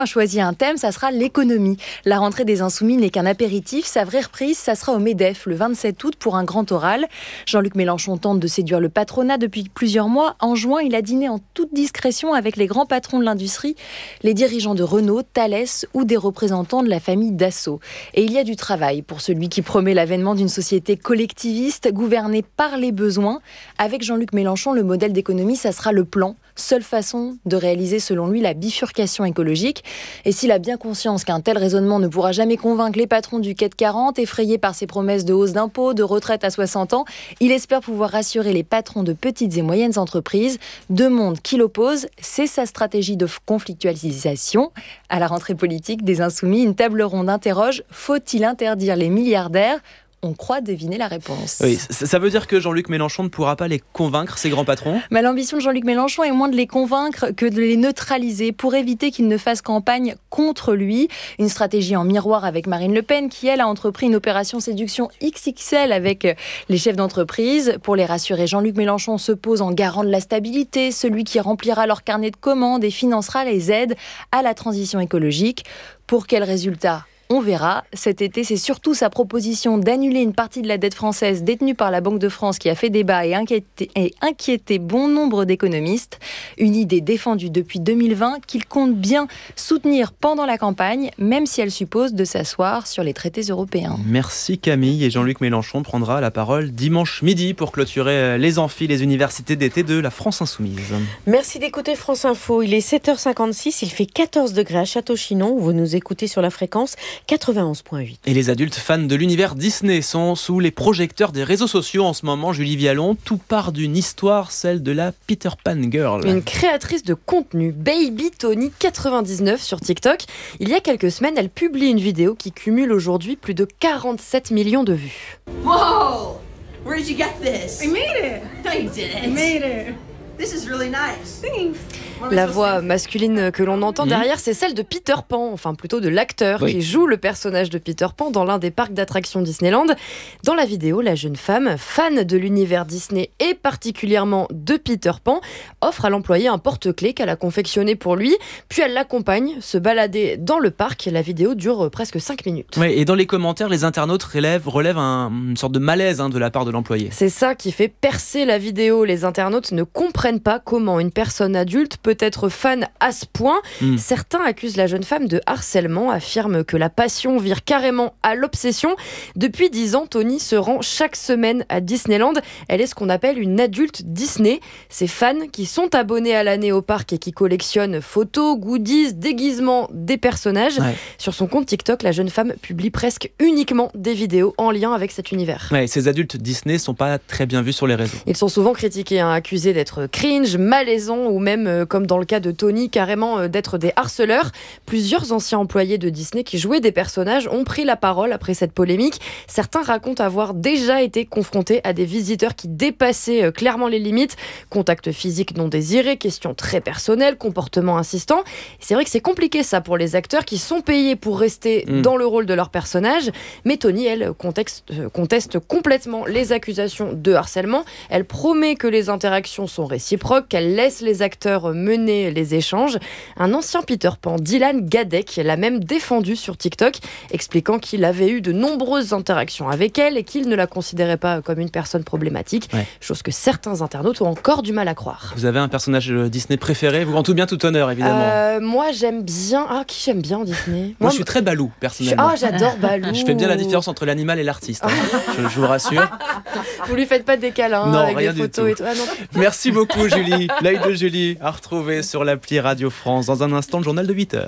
a choisi un thème, ça sera l'économie. La rentrée des Insoumis n'est qu'un apéritif. Sa vraie reprise, ça sera au MEDEF, le 27 août, pour un grand oral. Jean-Luc Mélenchon tente de séduire le patronat depuis plusieurs mois. En juin, il a dîné en toute discrétion avec les grands patrons de l'industrie, les dirigeants de Renault, Thales ou des représentants de la famille Dassault. Et il y a du travail pour celui qui promet l'avènement d'une société collectiviste, gouvernée par les besoins. Avec Jean-Luc Mélenchon, le modèle d'économie, ça sera le plan. Seule façon de réaliser, selon lui, la bifurcation écologique. Et s'il a bien conscience qu'un tel raisonnement ne pourra jamais convaincre les patrons du CAC 40, effrayés par ses promesses de hausse d'impôts, de retraite à 60 ans, il espère pouvoir rassurer les patrons de petites et moyennes entreprises. Deux mondes qu'il oppose, c'est sa stratégie de conflictualisation. À la rentrée politique des Insoumis, une table ronde interroge: faut-il interdire les milliardaires ? On croit deviner la réponse. Oui, ça veut dire que Jean-Luc Mélenchon ne pourra pas les convaincre, ces grands patrons ? Mais l'ambition de Jean-Luc Mélenchon est moins de les convaincre que de les neutraliser pour éviter qu'ils ne fassent campagne contre lui. Une stratégie en miroir avec Marine Le Pen qui, elle, a entrepris une opération séduction XXL avec les chefs d'entreprise. Pour les rassurer, Jean-Luc Mélenchon se pose en garant de la stabilité, celui qui remplira leur carnet de commandes et financera les aides à la transition écologique. Pour quel résultat ? On verra. Cet été, c'est surtout sa proposition d'annuler une partie de la dette française détenue par la Banque de France qui a fait débat et inquiété bon nombre d'économistes. Une idée défendue depuis 2020 qu'il compte bien soutenir pendant la campagne, même si elle suppose de s'asseoir sur les traités européens. Merci Camille. Et Jean-Luc Mélenchon prendra la parole dimanche midi pour clôturer les amphis, les universités d'été de la France Insoumise. Merci d'écouter France Info. Il est 7h56, il fait 14 degrés à Château-Chinon. Vous nous écoutez sur la fréquence 91.8. Et les adultes fans de l'univers Disney sont sous les projecteurs des réseaux sociaux en ce moment. Julie Vialon, tout part d'une histoire, celle de la Peter Pan Girl. Une créatrice de contenu, Baby Tony 99 sur TikTok. Il y a quelques semaines, elle publie une vidéo qui cumule aujourd'hui plus de 47 millions de vues. Whoa! Where did you get this? I made it. No, you didn't. I made it. This is really nice. Thanks. La voix masculine que l'on entend derrière, c'est celle de Peter Pan, enfin plutôt de l'acteur qui joue le personnage de Peter Pan dans l'un des parcs d'attractions Disneyland. Dans la vidéo, la jeune femme, fan de l'univers Disney et particulièrement de Peter Pan, offre à l'employé un porte-clés qu'elle a confectionné pour lui, puis elle l'accompagne se balader dans le parc. La vidéo dure presque 5 minutes. Ouais, et dans les commentaires, les internautes relèvent une sorte de malaise de la part de l'employé. C'est ça qui fait percer la vidéo. Les internautes ne comprennent pas comment une personne adulte peut être fan à ce point. Certains accusent la jeune femme de harcèlement, affirment que la passion vire carrément à l'obsession. Depuis 10 ans, Tony se rend chaque semaine à Disneyland. Elle est ce qu'on appelle une adulte Disney. Ces fans qui sont abonnés à l'année au parc et qui collectionnent photos, goodies, déguisements des personnages. Ouais. Sur son compte TikTok, la jeune femme publie presque uniquement des vidéos en lien avec cet univers. Ouais, ces adultes Disney sont pas très bien vus sur les réseaux. Ils sont souvent critiqués, accusés d'être cringe, malaisants ou même, comme dans le cas de Tony, carrément d'être des harceleurs. Plusieurs anciens employés de Disney qui jouaient des personnages ont pris la parole après cette polémique. Certains racontent avoir déjà été confrontés à des visiteurs qui dépassaient clairement les limites. Contact physique non désiré, questions très personnelles, comportements insistants. C'est vrai que c'est compliqué ça pour les acteurs qui sont payés pour rester dans le rôle de leur personnage. Mais Tony, elle, conteste complètement les accusations de harcèlement. Elle promet que les interactions sont réciproques, qu'elle laisse les acteurs mener les échanges. Un ancien Peter Pan, Dylan Gadek, l'a même défendu sur TikTok, expliquant qu'il avait eu de nombreuses interactions avec elle et qu'il ne la considérait pas comme une personne problématique, chose que certains internautes ont encore du mal à croire. Vous avez un personnage Disney préféré ? Vous en tout bien tout honneur, évidemment. Moi, j'aime bien... qui j'aime bien en Disney ? Moi, je suis très Balou, personnellement. J'adore Balou. Je fais bien la différence entre l'animal et l'artiste. Je vous rassure. Vous lui faites pas des câlins avec des photos et tout. Non. Merci beaucoup, Julie. L'œil de Julie à retrouver sur l'appli Radio France. Dans un instant, le journal de 8h.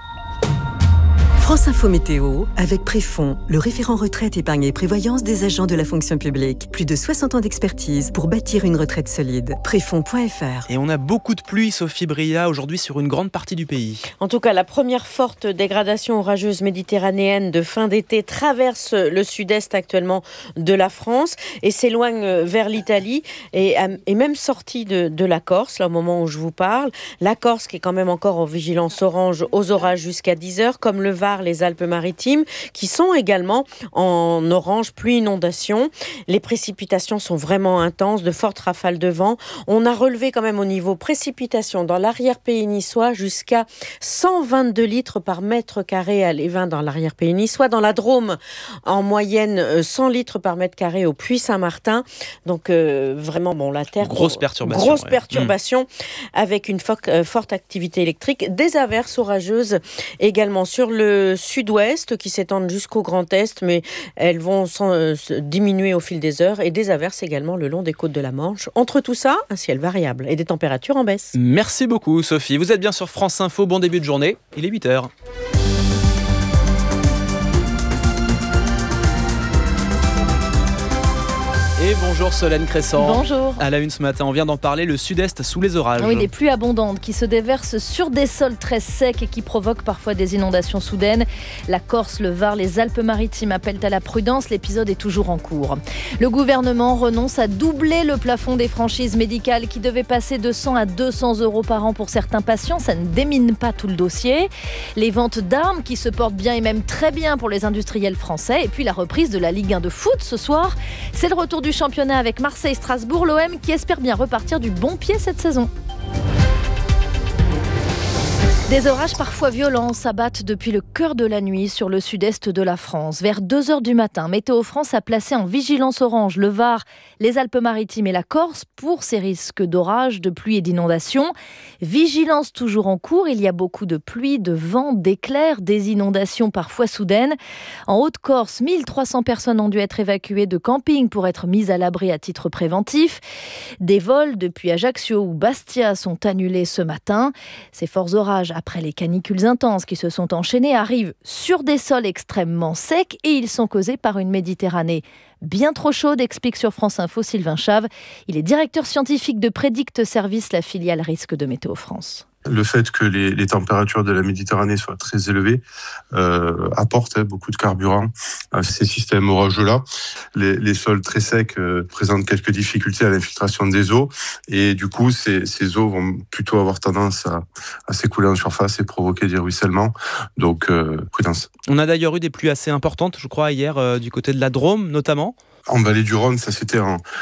France Info Météo, avec Préfond, le référent retraite, épargne et prévoyance des agents de la fonction publique. Plus de 60 ans d'expertise pour bâtir une retraite solide. Préfond.fr. Et on a beaucoup de pluie, Sophie Bria, aujourd'hui sur une grande partie du pays. En tout cas, la première forte dégradation orageuse méditerranéenne de fin d'été traverse le sud-est actuellement de la France et s'éloigne vers l'Italie et même sortie de la Corse, là au moment où je vous parle. La Corse qui est quand même encore en vigilance orange aux orages jusqu'à 10h, comme le Var Var, les Alpes-Maritimes, qui sont également en orange, pluie, inondation. Les précipitations sont vraiment intenses, de fortes rafales de vent. On a relevé quand même au niveau précipitation dans l'arrière-pays niçois jusqu'à 122 litres par mètre carré à l'Évin dans l'arrière-pays niçois. Dans la Drôme, en moyenne 100 litres par mètre carré au Puy-Saint-Martin. Donc vraiment, la terre... Grosse perturbation. Avec une forte activité électrique. Des averses orageuses également sur le sud-ouest qui s'étendent jusqu'au Grand Est, mais elles vont diminuer au fil des heures. Et des averses également le long des côtes de la Manche. Entre tout ça, un ciel variable et des températures en baisse. Merci beaucoup Sophie. Vous êtes bien sur France Info. Bon début de journée. Il est 8h. Et bonjour Solène Crescent. Bonjour. À la une ce matin, on vient d'en parler, le sud-est sous les orages. Oui, les pluies abondantes qui se déversent sur des sols très secs et qui provoquent parfois des inondations soudaines. La Corse, le Var, les Alpes-Maritimes appellent à la prudence. L'épisode est toujours en cours. Le gouvernement renonce à doubler le plafond des franchises médicales qui devait passer de 100 à 200 euros par an pour certains patients. Ça ne démine pas tout le dossier. Les ventes d'armes qui se portent bien et même très bien pour les industriels français. Et puis la reprise de la Ligue 1 de foot ce soir. C'est le retour du championnat avec Marseille-Strasbourg, l'OM qui espère bien repartir du bon pied cette saison. Des orages parfois violents s'abattent depuis le cœur de la nuit sur le sud-est de la France. Vers 2h du matin, Météo France a placé en vigilance orange le Var, les Alpes-Maritimes et la Corse pour ces risques d'orage, de pluie et d'inondation. Vigilance toujours en cours, il y a beaucoup de pluie, de vent, d'éclairs, des inondations parfois soudaines. En Haute-Corse, 1300 personnes ont dû être évacuées de camping pour être mises à l'abri à titre préventif. Des vols depuis Ajaccio ou Bastia sont annulés ce matin. Ces forts orages après les canicules intenses qui se sont enchaînées, arrivent sur des sols extrêmement secs et ils sont causés par une Méditerranée bien trop chaude, explique sur France Info Sylvain Chave. Il est directeur scientifique de Predict Service, la filiale risque de Météo France. Le fait que les températures de la Méditerranée soient très élevées apporte beaucoup de carburant à ces systèmes orageux-là. Les sols très secs présentent quelques difficultés à l'infiltration des eaux et du coup, ces eaux vont plutôt avoir tendance à s'écouler en surface et provoquer des ruissellements. Donc, prudence. On a d'ailleurs eu des pluies assez importantes, je crois, hier du côté de la Drôme notamment. En vallée du Rhône, ça c'était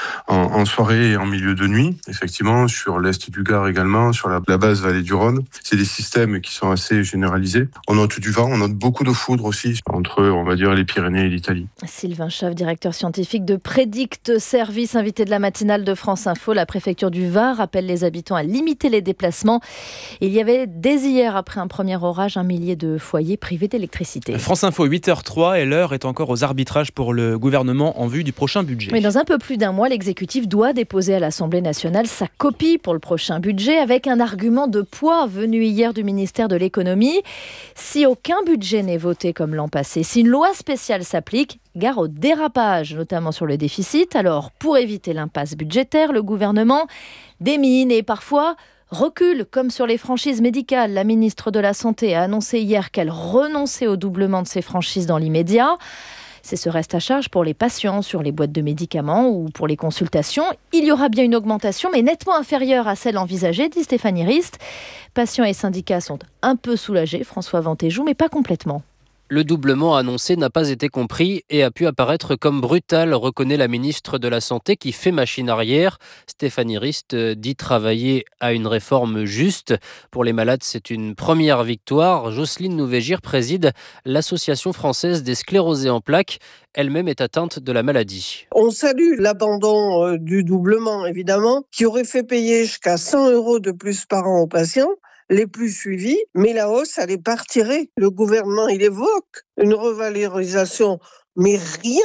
en soirée et en milieu de nuit, effectivement, sur l'est du Gard également, sur la basse vallée du Rhône. C'est des systèmes qui sont assez généralisés. On note du vent, on note beaucoup de foudre aussi, entre, on va dire, les Pyrénées et l'Italie. Sylvain Chave, directeur scientifique de Predict Service, invité de la matinale de France Info. La préfecture du Var appelle les habitants à limiter les déplacements. Il y avait dès hier, après un premier orage, 1 millier de foyers privés d'électricité. France Info, 8h03 et l'heure est encore aux arbitrages pour le gouvernement en vue du prochain budget. Mais dans un peu plus d'un mois, l'exécutif doit déposer à l'Assemblée nationale sa copie pour le prochain budget avec un argument de poids venu hier du ministère de l'économie. Si aucun budget n'est voté comme l'an passé, si une loi spéciale s'applique, gare au dérapage, notamment sur le déficit. Alors, pour éviter l'impasse budgétaire, le gouvernement démine et parfois recule, comme sur les franchises médicales. La ministre de la Santé a annoncé hier qu'elle renonçait au doublement de ses franchises dans l'immédiat. C'est ce reste à charge pour les patients sur les boîtes de médicaments ou pour les consultations. Il y aura bien une augmentation, mais nettement inférieure à celle envisagée, dit Stéphanie Rist. Patients et syndicats sont un peu soulagés, François Ventéjou, mais pas complètement. Le doublement annoncé n'a pas été compris et a pu apparaître comme brutal, reconnaît la ministre de la Santé qui fait machine arrière. Stéphanie Rist dit travailler à une réforme juste. Pour les malades, c'est une première victoire. Jocelyne Nouvégir préside l'Association française des sclérosés en plaques. Elle-même est atteinte de la maladie. On salue l'abandon du doublement, évidemment, qui aurait fait payer jusqu'à 100 € de plus par an aux patients les plus suivis, mais la hausse, elle est pas retirée. Le gouvernement, il évoque une revalorisation, mais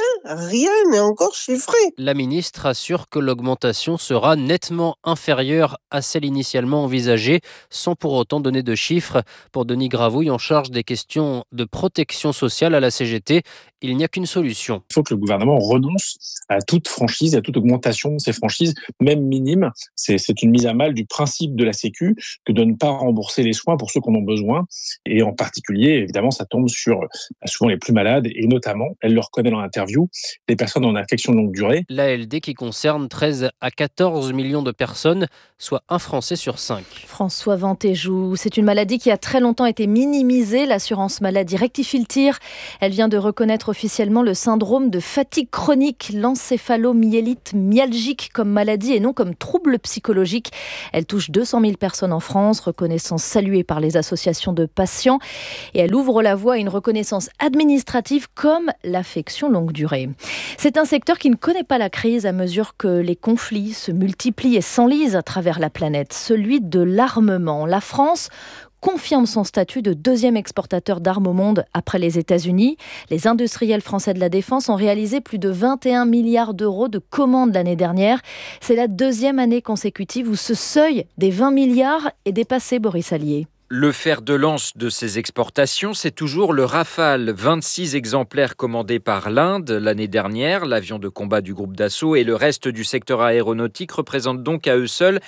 rien n'est encore chiffré. La ministre assure que l'augmentation sera nettement inférieure à celle initialement envisagée, sans pour autant donner de chiffres. Pour Denis Gravouille, en charge des questions de protection sociale à la CGT, il n'y a qu'une solution. Il faut que le gouvernement renonce à toute franchise, à toute augmentation de ces franchises, même minimes. C'est une mise à mal du principe de la Sécu que de ne pas rembourser les soins pour ceux qui en ont besoin. Et en particulier, évidemment, ça tombe sur souvent les plus malades et notamment, elle le reconnaît dans l'interview, les personnes en affection de longue durée. L'ALD qui concerne 13 à 14 millions de personnes, soit un Français sur 5. François Ventéjou, c'est une maladie qui a très longtemps été minimisée. L'assurance maladie rectifie le tir. Elle vient de reconnaître officiellement le syndrome de fatigue chronique, l'encéphalomyélite myalgique comme maladie et non comme trouble psychologique. Elle touche 200 000 personnes en France, reconnaissance saluée par les associations de patients. Et elle ouvre la voie à une reconnaissance administrative comme l'affection longue durée. C'est un secteur qui ne connaît pas la crise à mesure que les conflits se multiplient et s'enlisent à travers la planète, celui de l'armement. La France confirme son statut de deuxième exportateur d'armes au monde après les États-Unis. Les industriels français de la défense ont réalisé plus de 21 milliards d'euros de commandes l'année dernière. C'est la deuxième année consécutive où ce seuil des 20 milliards est dépassé, Boris Allier. Le fer de lance de ces exportations, c'est toujours le Rafale. 26 exemplaires commandés par l'Inde l'année dernière, l'avion de combat du groupe Dassault et le reste du secteur aéronautique représentent donc à eux seuls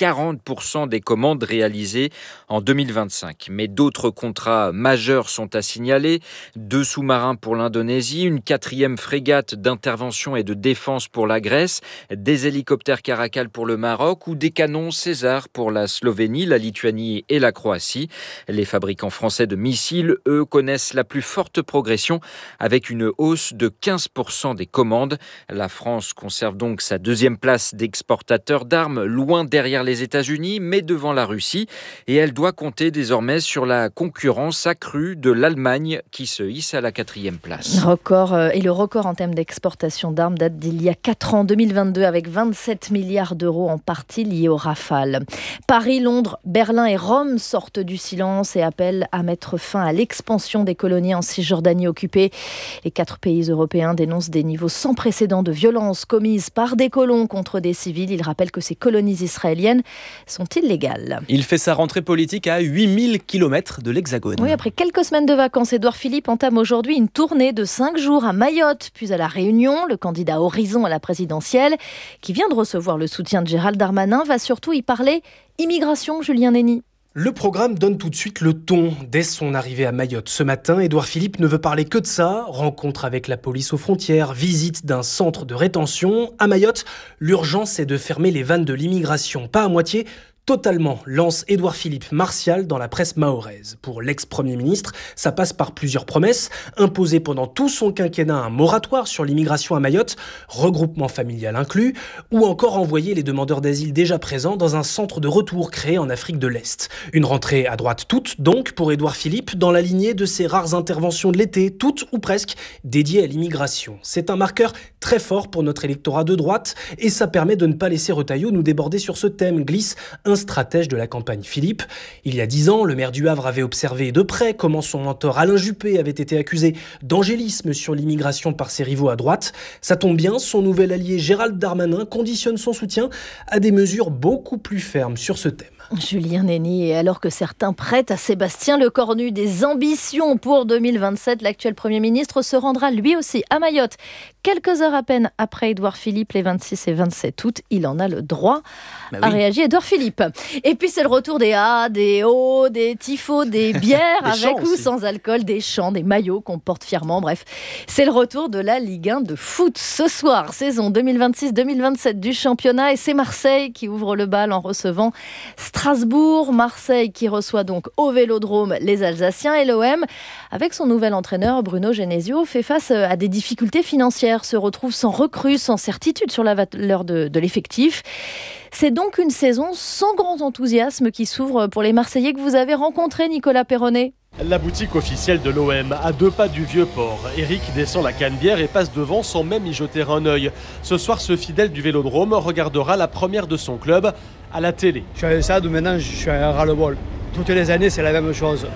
40% des commandes réalisées en 2025. Mais d'autres contrats majeurs sont à signaler. 2 sous-marins pour l'Indonésie, une 4e frégate d'intervention et de défense pour la Grèce, des hélicoptères Caracal pour le Maroc ou des canons César pour la Slovénie, la Lituanie et la Croatie. Les fabricants français de missiles, eux, connaissent la plus forte progression avec une hausse de 15% des commandes. La France conserve donc sa 2e place d'exportateur d'armes, loin derrière les États-Unis, mais devant la Russie. Et elle doit compter désormais sur la concurrence accrue de l'Allemagne qui se hisse à la 4e place. Le record en termes d'exportation d'armes date d'il y a 4 ans, 2022, avec 27 milliards d'euros en partie liés au Rafale. Paris, Londres, Berlin et Rome sortent du silence et appellent à mettre fin à l'expansion des colonies en Cisjordanie occupée. Les 4 pays européens dénoncent des niveaux sans précédent de violence commises par des colons contre des civils. Ils rappellent que ces colonies israéliennes sont illégales. Il fait sa rentrée politique à 8000 km de l'Hexagone. Oui, après quelques semaines de vacances, Édouard Philippe entame aujourd'hui une tournée de 5 jours à Mayotte, puis à La Réunion. Le candidat Horizon à la présidentielle, qui vient de recevoir le soutien de Gérald Darmanin, va surtout y parler immigration, Julien Nény. Le programme donne tout de suite le ton. Dès son arrivée à Mayotte ce matin, Édouard Philippe ne veut parler que de ça. Rencontre avec la police aux frontières, visite d'un centre de rétention. À Mayotte, l'urgence est de fermer les vannes de l'immigration, pas à moitié, totalement, lance Édouard Philippe martial dans la presse mahoraise. Pour l'ex-premier ministre, ça passe par plusieurs promesses. Imposer pendant tout son quinquennat un moratoire sur l'immigration à Mayotte, regroupement familial inclus, ou encore envoyer les demandeurs d'asile déjà présents dans un centre de retour créé en Afrique de l'Est. Une rentrée à droite toute, donc, pour Édouard Philippe, dans la lignée de ses rares interventions de l'été, toutes ou presque dédiées à l'immigration. C'est un marqueur très fort pour notre électorat de droite, et ça permet de ne pas laisser Retailleau nous déborder sur ce thème, glisse un stratège de la campagne Philippe. Il y a 10 ans, le maire du Havre avait observé de près comment son mentor Alain Juppé avait été accusé d'angélisme sur l'immigration par ses rivaux à droite. Ça tombe bien, son nouvel allié Gérald Darmanin conditionne son soutien à des mesures beaucoup plus fermes sur ce thème. Julien Nény, et alors que certains prêtent à Sébastien Lecornu des ambitions pour 2027, l'actuel Premier ministre se rendra lui aussi à Mayotte. Quelques heures à peine après Édouard Philippe, les 26 et 27 août, il en a le droit à réagir, Édouard Philippe. Et puis c'est le retour des A, des O, des tifos, des bières, avec ou sans alcool, des chants, des maillots qu'on porte fièrement. Bref, c'est le retour de la Ligue 1 de foot ce soir, saison 2026-2027 du championnat. Et c'est Marseille qui ouvre le bal en recevant Strasbourg. Marseille qui reçoit donc au Vélodrome les Alsaciens, et l'OM, avec son nouvel entraîneur Bruno Genesio, fait face à des difficultés financières, se retrouve sans recrue, sans certitude sur la valeur de l'effectif. C'est donc une saison sans grand enthousiasme qui s'ouvre pour les Marseillais que vous avez rencontrés, Nicolas Perronnet. La boutique officielle de l'OM, à 2 pas du Vieux-Port. Eric descend la Canebière et passe devant sans même y jeter un œil. Ce soir, ce fidèle du Vélodrome regardera la première de son club à la télé. Je suis à ça, maintenant je suis à ras-le-bol. Toutes les années, c'est la même chose.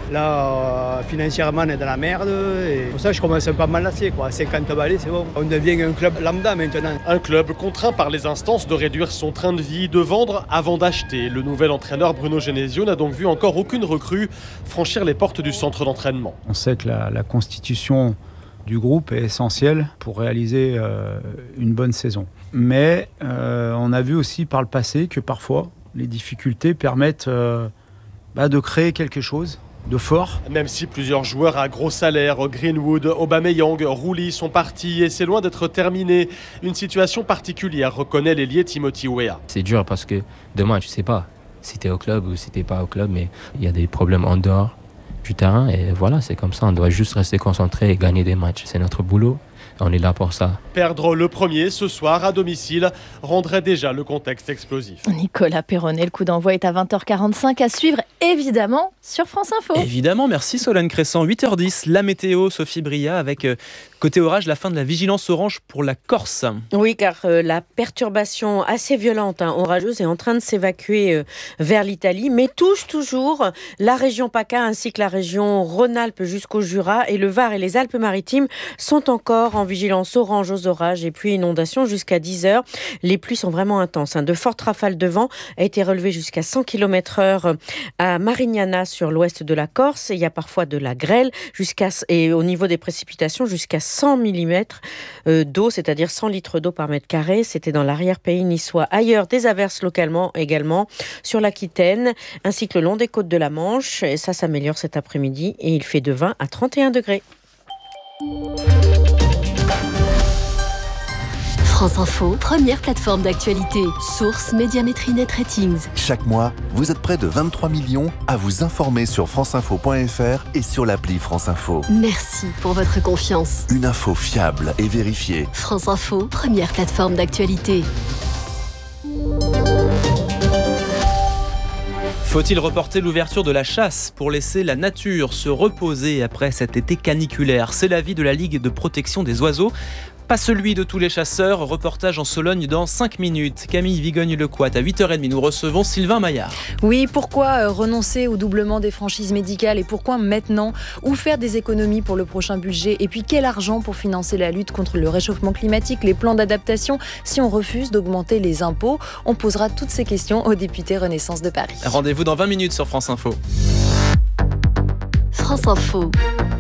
Là, financièrement, on est dans la merde. Et pour ça, je commence un peu à m'enlacer. 50 balais, c'est bon. On devient un club lambda maintenant. Un club contraint par les instances de réduire son train de vie, de vendre avant d'acheter. Le nouvel entraîneur Bruno Genesio n'a donc vu encore aucune recrue franchir les portes du centre d'entraînement. On sait que la constitution du groupe est essentielle pour réaliser une bonne saison. Mais on a vu aussi par le passé que parfois, les difficultés permettent de créer quelque chose de fort. Même si plusieurs joueurs à gros salaire, Greenwood, Aubameyang, Rouli sont partis et c'est loin d'être terminé. Une situation particulière, reconnaît l'ailier Timothy Weah. C'est dur parce que demain, tu sais pas si t'es au club ou si t'es pas au club, mais il y a des problèmes en dehors du terrain et voilà, c'est comme ça. On doit juste rester concentré et gagner des matchs. C'est notre boulot. On est là pour ça. Perdre le premier ce soir à domicile rendrait déjà le contexte explosif. Nicolas Perronnet, le coup d'envoi est à 20h45 à suivre évidemment sur France Info. Évidemment, merci Solène Crescent. 8h10, la météo, Sophie Bria, avec côté orage, la fin de la vigilance orange pour la Corse. Oui, car la perturbation assez violente, orageuse, est en train de s'évacuer vers l'Italie, mais touche toujours la région PACA ainsi que la région Rhône-Alpes jusqu'au Jura, et le Var et les Alpes-Maritimes sont encore en vigilance orange aux orages et pluies inondations jusqu'à 10h. Les pluies sont vraiment intenses. De fortes rafales de vent ont été relevées jusqu'à 100 km/h à Marignana sur l'ouest de la Corse. Il y a parfois de la grêle et au niveau des précipitations jusqu'à 100 mm d'eau, c'est-à-dire 100 litres d'eau par mètre carré. C'était dans l'arrière-pays niçois. Ailleurs, des averses localement également sur l'Aquitaine ainsi que le long des côtes de la Manche. Et ça s'améliore cet après-midi et il fait de 20 à 31 degrés. France Info, première plateforme d'actualité. Source Médiamétrie Net Ratings. Chaque mois, vous êtes près de 23 millions à vous informer sur franceinfo.fr et sur l'appli France Info. Merci pour votre confiance. Une info fiable et vérifiée. France Info, première plateforme d'actualité. Faut-il reporter l'ouverture de la chasse pour laisser la nature se reposer après cet été caniculaire ? C'est l'avis de la Ligue de protection des oiseaux. Pas celui de tous les chasseurs. Reportage en Sologne dans 5 minutes. Camille Vigogne-Lecoat, à 8h30, nous recevons Sylvain Maillard. Oui, pourquoi renoncer au doublement des franchises médicales et pourquoi maintenant ? Où faire des économies pour le prochain budget ? Et puis quel argent pour financer la lutte contre le réchauffement climatique, les plans d'adaptation si on refuse d'augmenter les impôts ? On posera toutes ces questions au député Renaissance de Paris. Rendez-vous dans 20 minutes sur France Info. France Info,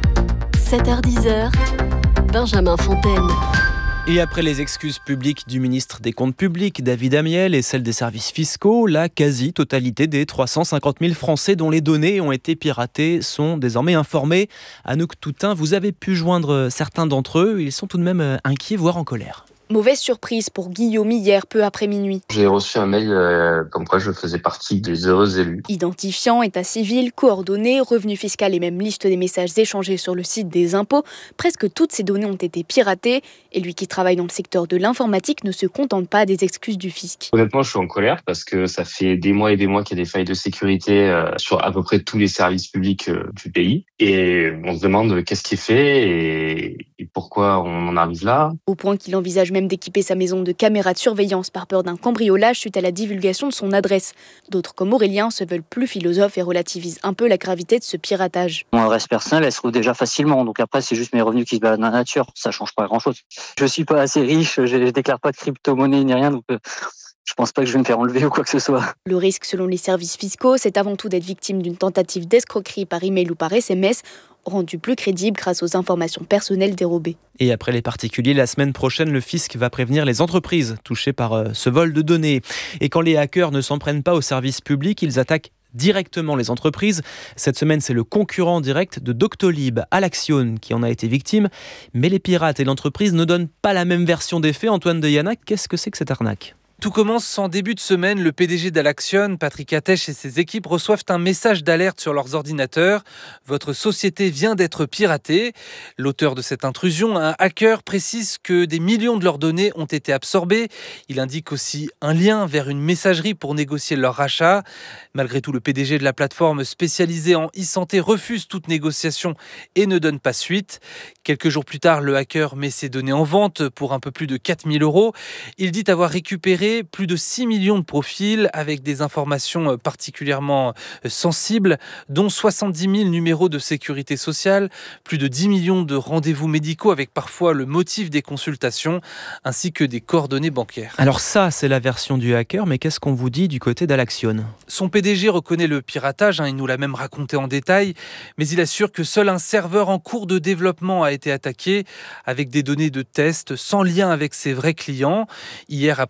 7h-10h, Benjamin Fontaine. Et après les excuses publiques du ministre des Comptes publics, David Amiel, et celles des services fiscaux, la quasi-totalité des 350 000 Français dont les données ont été piratées sont désormais informés. Anouk Toutain, vous avez pu joindre certains d'entre eux. Ils sont tout de même inquiets, voire en colère. Mauvaise surprise pour Guillaume hier, peu après minuit. J'ai reçu un mail comme quoi je faisais partie des heureux élus. Identifiant, état civil, coordonnées, revenu fiscal et même liste des messages échangés sur le site des impôts, presque toutes ces données ont été piratées. Et lui qui travaille dans le secteur de l'informatique ne se contente pas des excuses du fisc. Honnêtement, je suis en colère parce que ça fait des mois et des mois qu'il y a des failles de sécurité sur à peu près tous les services publics du pays. Et on se demande qu'est-ce qui est fait et pourquoi on en arrive là. Au point qu'il envisage même d'équiper sa maison de caméras de surveillance par peur d'un cambriolage suite à la divulgation de son adresse. D'autres comme Aurélien se veulent plus philosophes et relativisent un peu la gravité de ce piratage. Mon adresse personnelle, elle se trouve déjà facilement, donc après c'est juste mes revenus qui se baladent dans la nature, ça change pas grand-chose. Je suis pas assez riche, je déclare pas de crypto-monnaie ni rien, donc je pense pas que je vais me faire enlever ou quoi que ce soit. Le risque, selon les services fiscaux, c'est avant tout d'être victime d'une tentative d'escroquerie par email ou par SMS, rendu plus crédible grâce aux informations personnelles dérobées. Et après les particuliers, la semaine prochaine, le fisc va prévenir les entreprises touchées par ce vol de données. Et quand les hackers ne s'en prennent pas aux services publics, ils attaquent directement les entreprises. Cette semaine, c'est le concurrent direct de Doctolib, Alaxion, qui en a été victime. Mais les pirates et l'entreprise ne donnent pas la même version des faits. Antoine Deyanac, qu'est-ce que c'est que cette arnaque ? Tout commence en début de semaine. Le PDG d'Alaxion, Patrick Attèche, et ses équipes reçoivent un message d'alerte sur leurs ordinateurs. Votre société vient d'être piratée. L'auteur de cette intrusion, un hacker, précise que des millions de leurs données ont été absorbées. Il indique aussi un lien vers une messagerie pour négocier leur rachat. Malgré tout, le PDG de la plateforme spécialisée en e-santé refuse toute négociation et ne donne pas suite. Quelques jours plus tard, le hacker met ses données en vente pour un peu plus de 4 000 €. Il dit avoir récupéré plus de 6 millions de profils avec des informations particulièrement sensibles, dont 70 000 numéros de sécurité sociale, plus de 10 millions de rendez-vous médicaux avec parfois le motif des consultations, ainsi que des coordonnées bancaires. Alors ça, c'est la version du hacker, mais qu'est-ce qu'on vous dit du côté d'Alaxion ? Son PDG reconnaît le piratage, il nous l'a même raconté en détail, mais il assure que seul un serveur en cours de développement a été attaqué, avec des données de test sans lien avec ses vrais clients. Hier, après la publication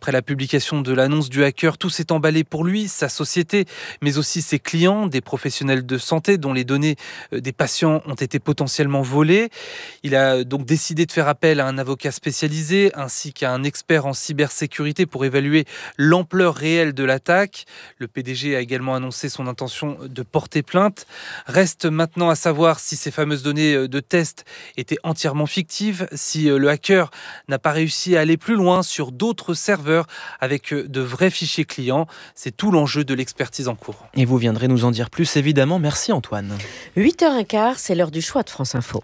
publication de l'annonce du hacker, tout s'est emballé pour lui, sa société, mais aussi ses clients, des professionnels de santé dont les données des patients ont été potentiellement volées. Il a donc décidé de faire appel à un avocat spécialisé ainsi qu'à un expert en cybersécurité pour évaluer l'ampleur réelle de l'attaque. Le PDG a également annoncé son intention de porter plainte. Reste maintenant à savoir si ces fameuses données de test étaient entièrement fictives, si le hacker n'a pas réussi à aller plus loin sur d'autres serveurs avec de vrais fichiers clients. C'est tout l'enjeu de l'expertise en cours. Et vous viendrez nous en dire plus, évidemment. Merci Antoine. 8h15, c'est l'heure du choix de France Info.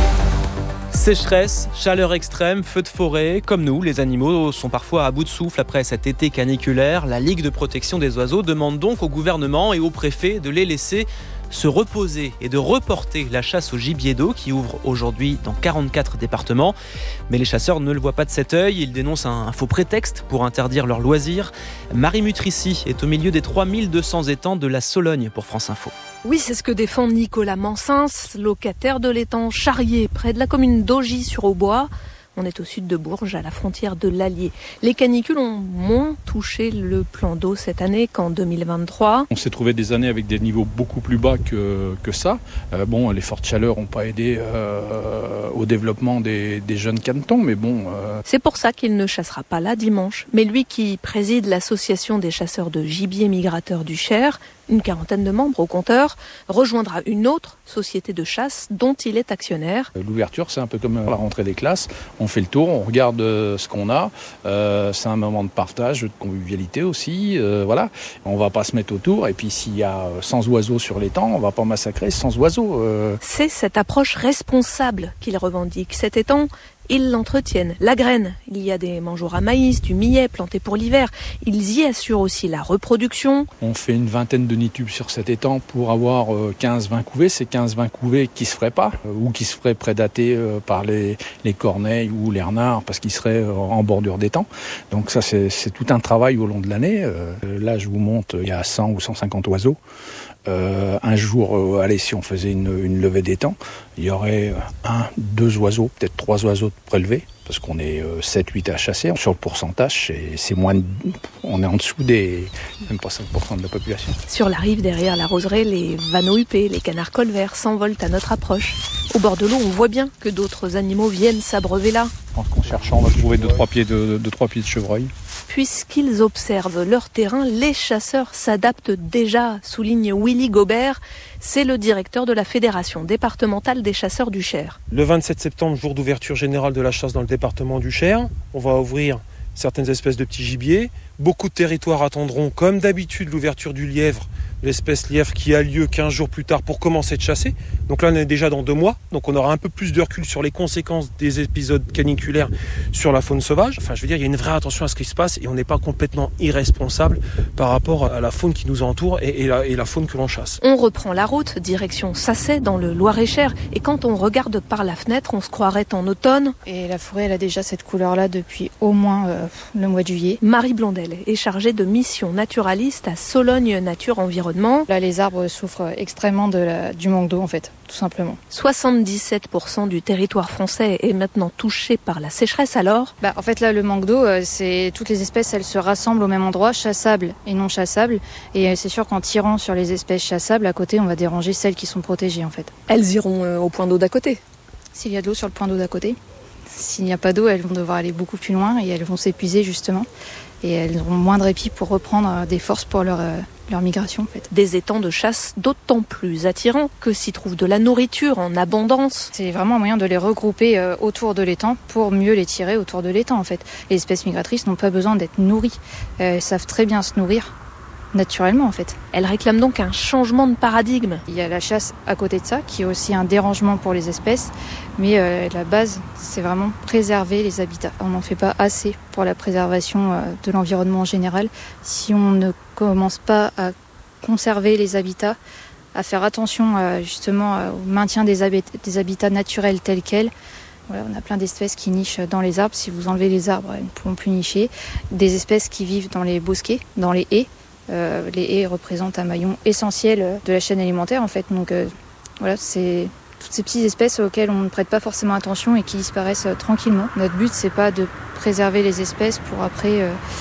Sécheresse, chaleur extrême, feux de forêt, comme nous, les animaux sont parfois à bout de souffle après cet été caniculaire. La Ligue de protection des oiseaux demande donc au gouvernement et au préfet de les laisser se reposer et de reporter la chasse au gibier d'eau qui ouvre aujourd'hui dans 44 départements. Mais les chasseurs ne le voient pas de cet œil, ils dénoncent un faux prétexte pour interdire leurs loisirs. Marie Mutrici est au milieu des 3200 étangs de la Sologne pour France Info. Oui, c'est ce que défend Nicolas Mansins, locataire de l'étang Charrier, près de la commune d'Augy-sur-Aubois. On est au sud de Bourges, à la frontière de l'Allier. Les canicules ont moins touché le plan d'eau cette année qu'en 2023. On s'est trouvé des années avec des niveaux beaucoup plus bas que ça. Les fortes chaleurs n'ont pas aidé au développement des jeunes canetons, mais bon... C'est pour ça qu'il ne chassera pas là dimanche. Mais lui qui préside l'association des chasseurs de gibier migrateurs du Cher, une quarantaine de membres au compteur, rejoindra une autre société de chasse dont il est actionnaire. L'ouverture, c'est un peu comme la rentrée des classes. On fait le tour, on regarde ce qu'on a. C'est un moment de partage, de convivialité aussi. Voilà. On va pas se mettre autour. Et puis s'il y a 100 oiseaux sur l'étang, on va pas massacrer 100 oiseaux. C'est cette approche responsable qu'il revendique. Cet étang, ils l'entretiennent, la graine. Il y a des mangeoires à maïs, du millet planté pour l'hiver. Ils y assurent aussi la reproduction. On fait une vingtaine de nids tubes sur cet étang pour avoir 15-20 couvées. C'est 15-20 couvées qui se feraient pas ou qui se feraient prédater par les corneilles ou les renards parce qu'ils seraient en bordure d'étang. Donc ça, c'est tout un travail au long de l'année. Là, je vous montre, il y a 100 ou 150 oiseaux. Un jour, si on faisait une levée d'étang, il y aurait 2 oiseaux, peut-être 3 oiseaux de prélevés, parce qu'on est 7-8 à chasser. Sur le pourcentage, c'est on est en dessous même pas 5% de la population. Sur la rive, derrière la roseraie, les vanneaux huppés, les canards colverts s'envolent à notre approche. Au bord de l'eau, on voit bien que d'autres animaux viennent s'abreuver là. Je pense qu'en cherchant, on va trouver 2-3 pieds de chevreuil. Puisqu'ils observent leur terrain, les chasseurs s'adaptent déjà, souligne Willy Gobert. C'est le directeur de la Fédération départementale des chasseurs du Cher. Le 27 septembre, jour d'ouverture générale de la chasse dans le département du Cher, on va ouvrir certaines espèces de petits gibiers. Beaucoup de territoires attendront, comme d'habitude, l'ouverture du lièvre, l'espèce lièvre qui a lieu 15 jours plus tard pour commencer de chasser. Donc là, on est déjà dans 2 mois. Donc on aura un peu plus de recul sur les conséquences des épisodes caniculaires sur la faune sauvage. Enfin, je veux dire, il y a une vraie attention à ce qui se passe et on n'est pas complètement irresponsable par rapport à la faune qui nous entoure et la faune que l'on chasse. On reprend la route, direction Sacet, dans le Loir-et-Cher. Et quand on regarde par la fenêtre, on se croirait en automne. Et la forêt, elle a déjà cette couleur-là depuis au moins le mois de juillet. Marie Blondel est chargée de mission naturaliste à Sologne Nature Environnement. Là, les arbres souffrent extrêmement du manque d'eau, en fait, tout simplement. 77% du territoire français est maintenant touché par la sécheresse, alors ? En fait, là, le manque d'eau, c'est toutes les espèces, elles se rassemblent au même endroit, chassables et non chassables. Et c'est sûr qu'en tirant sur les espèces chassables, à côté, on va déranger celles qui sont protégées, en fait. Elles iront au point d'eau d'à côté ? S'il y a de l'eau sur le point d'eau d'à côté. S'il n'y a pas d'eau, elles vont devoir aller beaucoup plus loin et elles vont s'épuiser, justement. Et elles auront moins de répit pour reprendre des forces pour leur migration, en fait. Des étangs de chasse d'autant plus attirants que s'y trouve de la nourriture en abondance. C'est vraiment un moyen de les regrouper autour de l'étang pour mieux les tirer autour de l'étang, en fait. Les espèces migratrices n'ont pas besoin d'être nourries. Elles savent très bien se nourrir naturellement, en fait. Elle réclame donc un changement de paradigme. Il y a la chasse à côté de ça, qui est aussi un dérangement pour les espèces, mais la base, c'est vraiment préserver les habitats. On n'en fait pas assez pour la préservation de l'environnement en général. Si on ne commence pas à conserver les habitats, à faire attention justement au maintien des habitats naturels tels quels, voilà, on a plein d'espèces qui nichent dans les arbres. Si vous enlevez les arbres, elles ne pourront plus nicher. Des espèces qui vivent dans les bosquets, dans les haies. Les haies représentent un maillon essentiel de la chaîne alimentaire, en fait. Donc voilà, c'est toutes ces petites espèces auxquelles on ne prête pas forcément attention et qui disparaissent tranquillement. Notre but, c'est pas de préserver les espèces pour après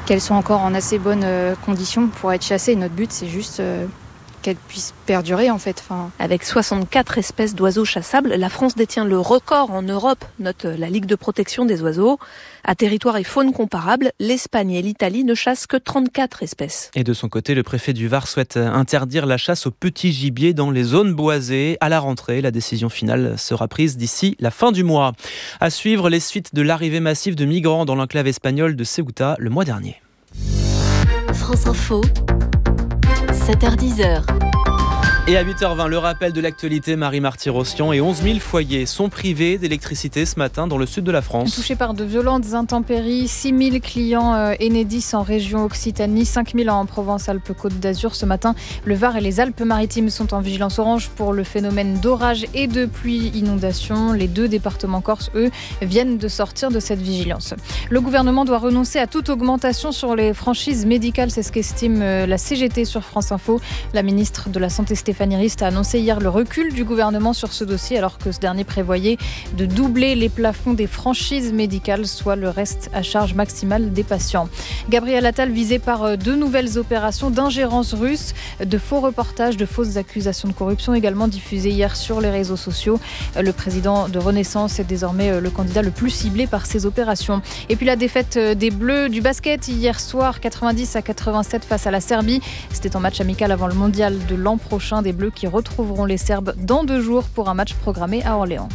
qu'elles soient encore en assez bonnes conditions pour être chassées. Notre but, c'est juste qu'elles puissent perdurer en fait. Avec 64 espèces d'oiseaux chassables, la France détient le record en Europe, note la Ligue de protection des oiseaux. À territoire et faune comparables, l'Espagne et l'Italie ne chassent que 34 espèces. Et de son côté, le préfet du Var souhaite interdire la chasse au petit gibier dans les zones boisées. À la rentrée, la décision finale sera prise d'ici la fin du mois. À suivre les suites de l'arrivée massive de migrants dans l'enclave espagnole de Ceuta le mois dernier. France Info, 7h-10h. Et à 8h20, le rappel de l'actualité, Marie Marty-Rossian, et 11 000 foyers sont privés d'électricité ce matin dans le sud de la France. Touchés par de violentes intempéries, 6 000 clients Enedis en région Occitanie, 5 000 en Provence-Alpes-Côte d'Azur. Ce matin, le Var et les Alpes-Maritimes sont en vigilance orange pour le phénomène d'orage et de pluie-inondation. Les 2 départements corses, eux, viennent de sortir de cette vigilance. Le gouvernement doit renoncer à toute augmentation sur les franchises médicales, c'est ce qu'estime la CGT sur France Info. La ministre de la Santé, Stéphanie Rist, a annoncé hier le recul du gouvernement sur ce dossier, alors que ce dernier prévoyait de doubler les plafonds des franchises médicales, soit le reste à charge maximale des patients. Gabriel Attal visé par 2 nouvelles opérations d'ingérence russe, de faux reportages, de fausses accusations de corruption également diffusées hier sur les réseaux sociaux. Le président de Renaissance est désormais le candidat le plus ciblé par ces opérations. Et puis la défaite des Bleus du basket hier soir, 90-87 face à la Serbie. C'était en match amical avant le mondial de l'an prochain. Des Bleus qui retrouveront les Serbes dans 2 jours pour un match programmé à Orléans.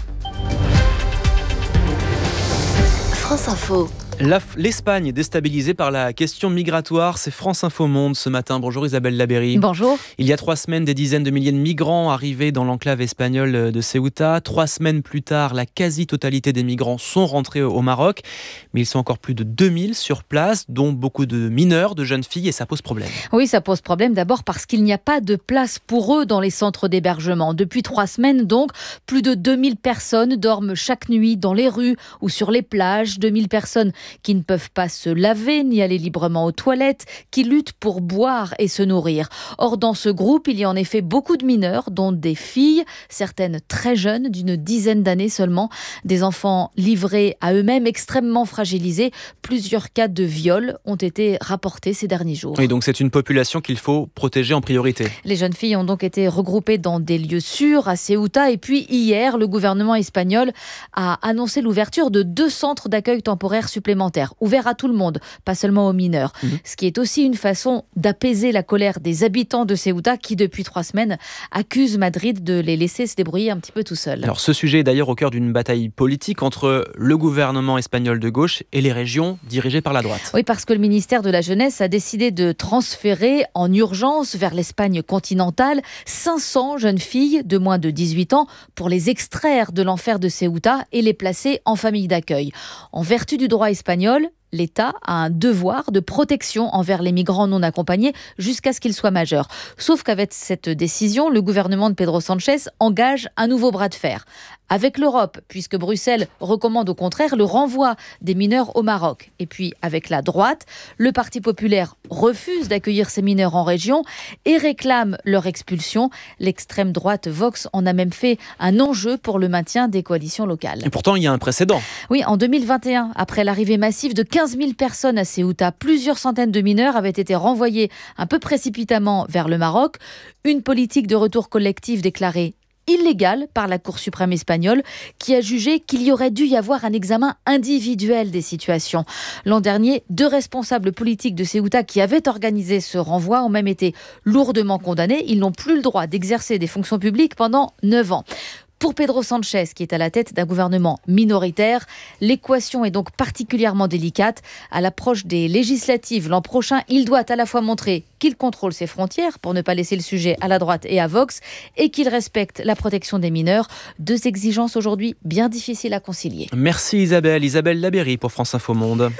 France Info. L'Espagne déstabilisée par la question migratoire, c'est France Info Monde ce matin. Bonjour Isabelle Labéry. Bonjour. Il y a 3 semaines, des dizaines de milliers de migrants arrivés dans l'enclave espagnole de Ceuta. 3 semaines plus tard, la quasi-totalité des migrants sont rentrés au Maroc. Mais ils sont encore plus de 2000 sur place, dont beaucoup de mineurs, de jeunes filles, et ça pose problème. Oui, ça pose problème d'abord parce qu'il n'y a pas de place pour eux dans les centres d'hébergement. Depuis 3 semaines donc, plus de 2000 personnes dorment chaque nuit dans les rues ou sur les plages. 2000 personnes qui ne peuvent pas se laver ni aller librement aux toilettes, qui luttent pour boire et se nourrir. Or, dans ce groupe, il y a en effet beaucoup de mineurs, dont des filles, certaines très jeunes, d'une dizaine d'années seulement, des enfants livrés à eux-mêmes, extrêmement fragilisés. Plusieurs cas de viol ont été rapportés ces derniers jours. Oui, donc c'est une population qu'il faut protéger en priorité. Les jeunes filles ont donc été regroupées dans des lieux sûrs à Ceuta. Et puis hier, le gouvernement espagnol a annoncé l'ouverture de 2 centres d'accueil temporaires supplémentaires, ouverts à tout le monde, pas seulement aux mineurs. Ce qui est aussi une façon d'apaiser la colère des habitants de Ceuta qui, depuis 3 semaines, accusent Madrid de les laisser se débrouiller un petit peu tout seuls. Alors ce sujet est d'ailleurs au cœur d'une bataille politique entre le gouvernement espagnol de gauche et les régions dirigées par la droite. Oui, parce que le ministère de la Jeunesse a décidé de transférer en urgence vers l'Espagne continentale 500 jeunes filles de moins de 18 ans pour les extraire de l'enfer de Ceuta et les placer en famille d'accueil. En vertu du droit espagnol, l'État a un devoir de protection envers les migrants non accompagnés jusqu'à ce qu'ils soient majeurs. Sauf qu'avec cette décision, le gouvernement de Pedro Sánchez engage un nouveau bras de fer avec l'Europe, puisque Bruxelles recommande au contraire le renvoi des mineurs au Maroc. Et puis avec la droite, le Parti populaire refuse d'accueillir ces mineurs en région et réclame leur expulsion. L'extrême droite Vox en a même fait un enjeu pour le maintien des coalitions locales. Et pourtant, il y a un précédent. Oui, en 2021, après l'arrivée massive de 15 000 personnes à Ceuta, plusieurs centaines de mineurs avaient été renvoyés un peu précipitamment vers le Maroc. Une politique de retour collectif déclarée illégale par la Cour suprême espagnole qui a jugé qu'il y aurait dû y avoir un examen individuel des situations. L'an dernier, 2 responsables politiques de Ceuta qui avaient organisé ce renvoi ont même été lourdement condamnés. Ils n'ont plus le droit d'exercer des fonctions publiques pendant 9 ans. Pour Pedro Sánchez, qui est à la tête d'un gouvernement minoritaire, l'équation est donc particulièrement délicate. À l'approche des législatives l'an prochain, il doit à la fois montrer qu'il contrôle ses frontières pour ne pas laisser le sujet à la droite et à Vox et qu'il respecte la protection des mineurs. 2 exigences aujourd'hui bien difficiles à concilier. Merci Isabelle. Isabelle Labéry pour France Info Monde.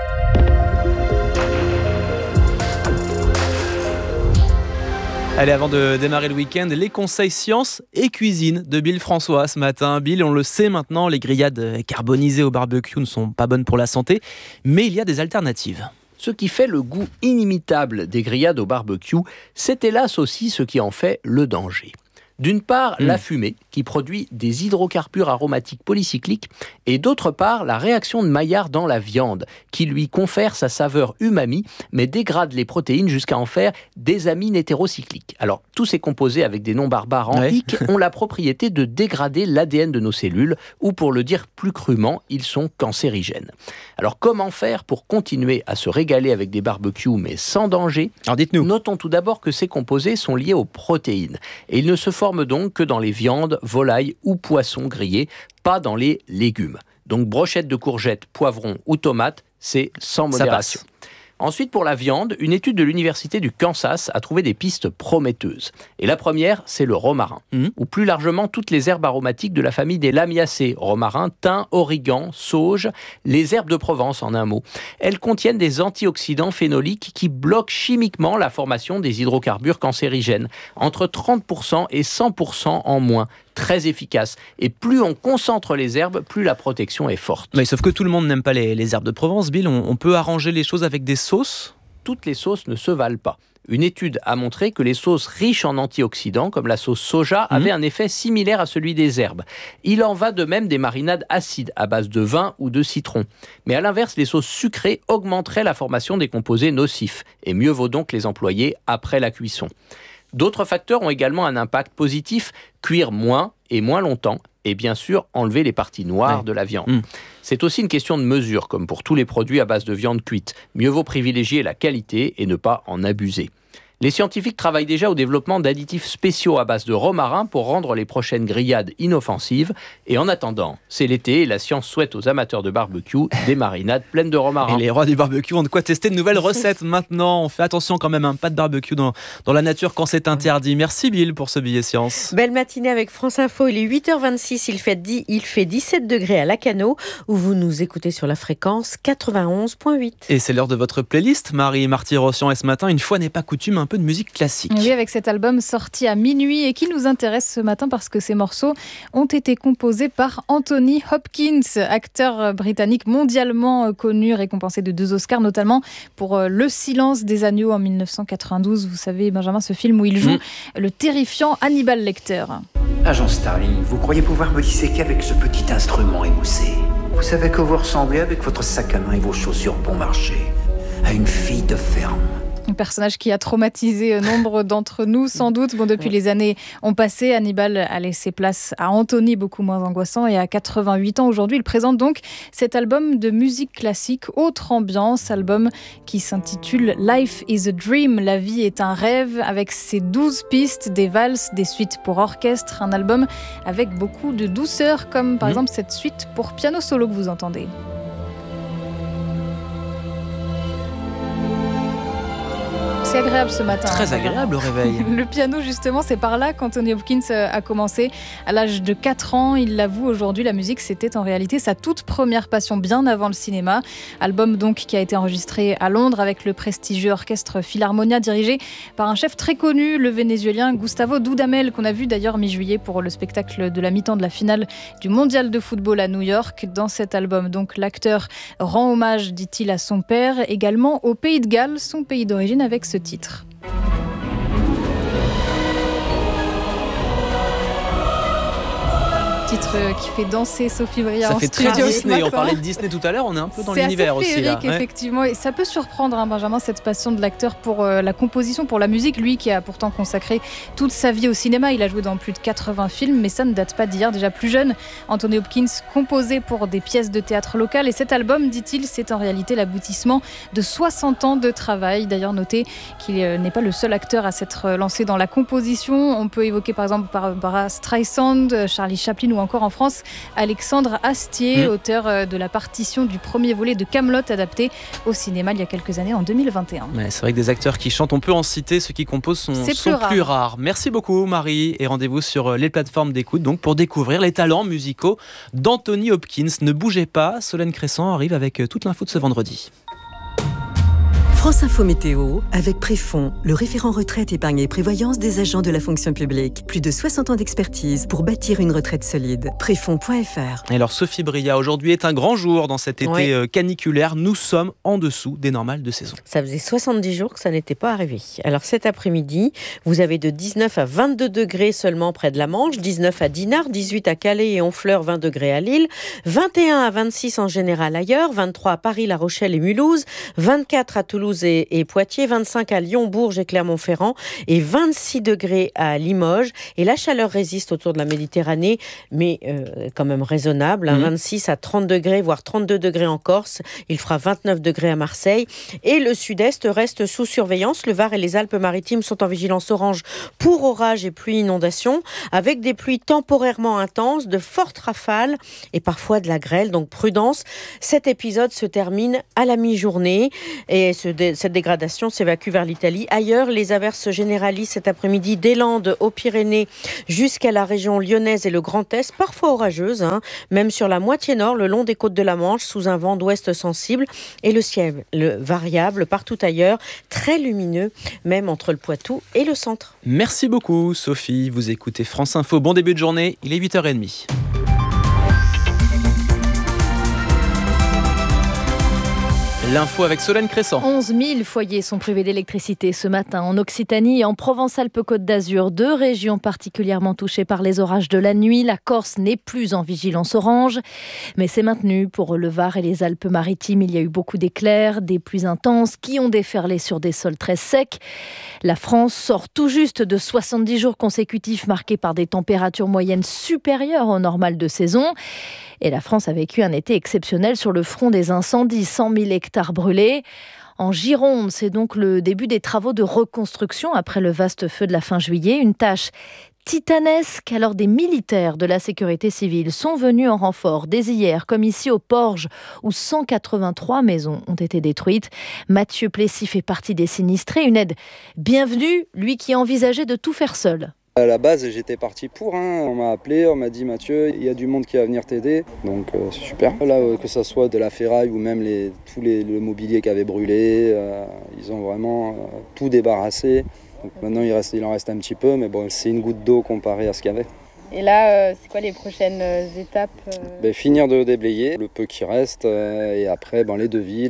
Allez, avant de démarrer le week-end, les conseils sciences et cuisine de Bill François ce matin. Bill, on le sait maintenant, les grillades carbonisées au barbecue ne sont pas bonnes pour la santé, mais il y a des alternatives. Ce qui fait le goût inimitable des grillades au barbecue, c'est hélas aussi ce qui en fait le danger. D'une part, la fumée, qui produit des hydrocarbures aromatiques polycycliques, et d'autre part, la réaction de Maillard dans la viande, qui lui confère sa saveur umami, mais dégrade les protéines jusqu'à en faire des amines hétérocycliques. Alors, tous ces composés avec des noms barbares en hic ont la propriété de dégrader l'ADN de nos cellules, ou pour le dire plus crûment, ils sont cancérigènes. Alors, comment faire pour continuer à se régaler avec des barbecues, mais sans danger ? Alors, dites-nous. Notons tout d'abord que ces composés sont liés aux protéines, et ils ne se forment donc que dans les viandes, volailles ou poissons grillés, pas dans les légumes. Donc, brochettes de courgettes, poivrons ou tomates, c'est sans modération. Ensuite, pour la viande, une étude de l'université du Kansas a trouvé des pistes prometteuses. Et la première, c'est le romarin, ou plus largement toutes les herbes aromatiques de la famille des Lamiacées, romarin, thym, origan, sauge, les herbes de Provence en un mot. Elles contiennent des antioxydants phénoliques qui bloquent chimiquement la formation des hydrocarbures cancérigènes, entre 30% et 100% en moins. Très efficace. Et plus on concentre les herbes, plus la protection est forte. Mais sauf que tout le monde n'aime pas les herbes de Provence, Bill. On peut arranger les choses avec des sauces ? Toutes les sauces ne se valent pas. Une étude a montré que les sauces riches en antioxydants, comme la sauce soja, avaient un effet similaire à celui des herbes. Il en va de même des marinades acides à base de vin ou de citron. Mais à l'inverse, les sauces sucrées augmenteraient la formation des composés nocifs. Et mieux vaut donc les employer après la cuisson. D'autres facteurs ont également un impact positif, cuire moins et moins longtemps, et bien sûr enlever les parties noires de la viande. C'est aussi une question de mesure, comme pour tous les produits à base de viande cuite. Mieux vaut privilégier la qualité et ne pas en abuser. Les scientifiques travaillent déjà au développement d'additifs spéciaux à base de romarin pour rendre les prochaines grillades inoffensives. Et en attendant, c'est l'été et la science souhaite aux amateurs de barbecue des marinades pleines de romarin. Et les rois du barbecue ont de quoi tester de nouvelles recettes maintenant. On fait attention quand même, pas de barbecue dans la nature quand c'est interdit. Merci Bill pour ce billet science. Belle matinée avec France Info, il est 8h26, il fait 17 degrés à Lacanau, où vous nous écoutez sur la fréquence 91.8. Et c'est l'heure de votre playlist, Marie Marty-Rossian. Et ce matin, une fois n'est pas coutume, un peu de musique classique. Oui, avec cet album sorti à minuit et qui nous intéresse ce matin parce que ces morceaux ont été composés par Anthony Hopkins, acteur britannique mondialement connu, récompensé de 2 Oscars, notamment pour Le Silence des agneaux en 1992. Vous savez, Benjamin, ce film où il joue le terrifiant Hannibal Lecter. Agent Starling, vous croyez pouvoir me disséquer avec ce petit instrument émoussé ? Vous savez que vous ressemblez avec votre sac à main et vos chaussures bon marché à une fille de ferme. Un personnage qui a traumatisé nombre d'entre nous, sans doute. Bon, depuis les années ont passé, Hannibal a laissé place à Anthony, beaucoup moins angoissant, et à 88 ans aujourd'hui, il présente donc cet album de musique classique, autre ambiance, album qui s'intitule Life is a Dream, la vie est un rêve, avec ses 12 pistes, des valses, des suites pour orchestre, un album avec beaucoup de douceur, comme par exemple cette suite pour piano solo que vous entendez. C'est agréable ce matin. Très agréable le réveil. Le piano, justement, c'est par là qu'Anthony Hopkins a commencé. À l'âge de 4 ans, il l'avoue aujourd'hui, la musique, c'était en réalité sa toute première passion, bien avant le cinéma. Album donc qui a été enregistré à Londres avec le prestigieux orchestre Philharmonia, dirigé par un chef très connu, le vénézuélien Gustavo Dudamel, qu'on a vu d'ailleurs mi-juillet pour le spectacle de la mi-temps de la finale du mondial de football à New York. Dans cet album, donc, l'acteur rend hommage, dit-il, à son père, également au Pays de Galles, son pays d'origine, avec ce titre. Titre qui fait danser Sophie Bria en studio. Ça fait très Disney, on parlait de Disney tout à l'heure, on est un peu dans l'univers aussi. C'est assez féerique, effectivement, et ça peut surprendre, Benjamin, cette passion de l'acteur pour la composition, pour la musique, lui qui a pourtant consacré toute sa vie au cinéma. Il a joué dans plus de 80 films, mais ça ne date pas d'hier. Déjà plus jeune, Anthony Hopkins composait pour des pièces de théâtre locales, et cet album, dit-il, c'est en réalité l'aboutissement de 60 ans de travail. D'ailleurs, notez qu'il n'est pas le seul acteur à s'être lancé dans la composition. On peut évoquer par exemple Barbara Streisand, Charlie Chaplin ou encore en France Alexandre Astier, auteur de la partition du premier volet de Kaamelott, adapté au cinéma il y a quelques années, en 2021. Ouais, c'est vrai que des acteurs qui chantent, on peut en citer, ceux qui composent sont plus rares. Merci beaucoup Marie, et rendez-vous sur les plateformes d'écoute donc pour découvrir les talents musicaux d'Anthony Hopkins. Ne bougez pas, Solène Crescent arrive avec toute l'info de ce vendredi. France Info Météo, avec Préfond, le référent retraite, épargne et prévoyance des agents de la fonction publique. Plus de 60 ans d'expertise pour bâtir une retraite solide. Préfond.fr. Et alors Sophie Bria, aujourd'hui est un grand jour dans cet été caniculaire. Nous sommes en dessous des normales de saison. Ça faisait 70 jours que ça n'était pas arrivé. Alors cet après-midi, vous avez de 19 à 22 degrés seulement près de la Manche, 19 à Dinard, 18 à Calais et Honfleur, 20 degrés à Lille, 21 à 26 en général ailleurs, 23 à Paris, La Rochelle et Mulhouse, 24 à Toulouse et Poitiers, 25 à Lyon, Bourges et Clermont-Ferrand et 26 degrés à Limoges. Et la chaleur résiste autour de la Méditerranée, mais quand même raisonnable, 26 à 30 degrés, voire 32 degrés en Corse. Il fera 29 degrés à Marseille. Et le sud-est reste sous surveillance. Le Var et les Alpes-Maritimes sont en vigilance orange pour orages et pluies inondations, avec des pluies temporairement intenses, de fortes rafales et parfois de la grêle. Donc prudence. Cet épisode se termine à la mi-journée et cette dégradation s'évacue vers l'Italie. Ailleurs, les averses généralisent cet après-midi des Landes aux Pyrénées jusqu'à la région lyonnaise et le Grand Est, parfois orageuses, même sur la moitié nord, le long des côtes de la Manche, sous un vent d'ouest sensible. Et le ciel variable partout ailleurs, très lumineux, même entre le Poitou et le centre. Merci beaucoup Sophie, vous écoutez France Info. Bon début de journée, il est 8h30. L'info avec Solène Crescent. 11 000 foyers sont privés d'électricité ce matin en Occitanie et en Provence-Alpes-Côte d'Azur. 2 régions particulièrement touchées par les orages de la nuit. La Corse n'est plus en vigilance orange, mais c'est maintenu pour le Var et les Alpes-Maritimes. Il y a eu beaucoup d'éclairs, des pluies intenses qui ont déferlé sur des sols très secs. La France sort tout juste de 70 jours consécutifs marqués par des températures moyennes supérieures au normal de saison. Et la France a vécu un été exceptionnel sur le front des incendies, 100 000 hectares brûlés. En Gironde, c'est donc le début des travaux de reconstruction après le vaste feu de la fin juillet. Une tâche titanesque, alors des militaires de la sécurité civile sont venus en renfort dès hier, comme ici au Porge, où 183 maisons ont été détruites. Mathieu Plessis fait partie des sinistrés. Une aide bienvenue, lui qui envisageait de tout faire seul. À la base, j'étais parti pour. On m'a appelé, on m'a dit Mathieu, il y a du monde qui va venir t'aider. Donc c'est super. Là, que ça soit de la ferraille ou même le mobilier qui avait brûlé, ils ont vraiment tout débarrassé. Donc maintenant, il en reste un petit peu, mais bon, c'est une goutte d'eau comparé à ce qu'il y avait. Et là, c'est quoi les prochaines étapes Finir de déblayer le peu qui reste et après les devis.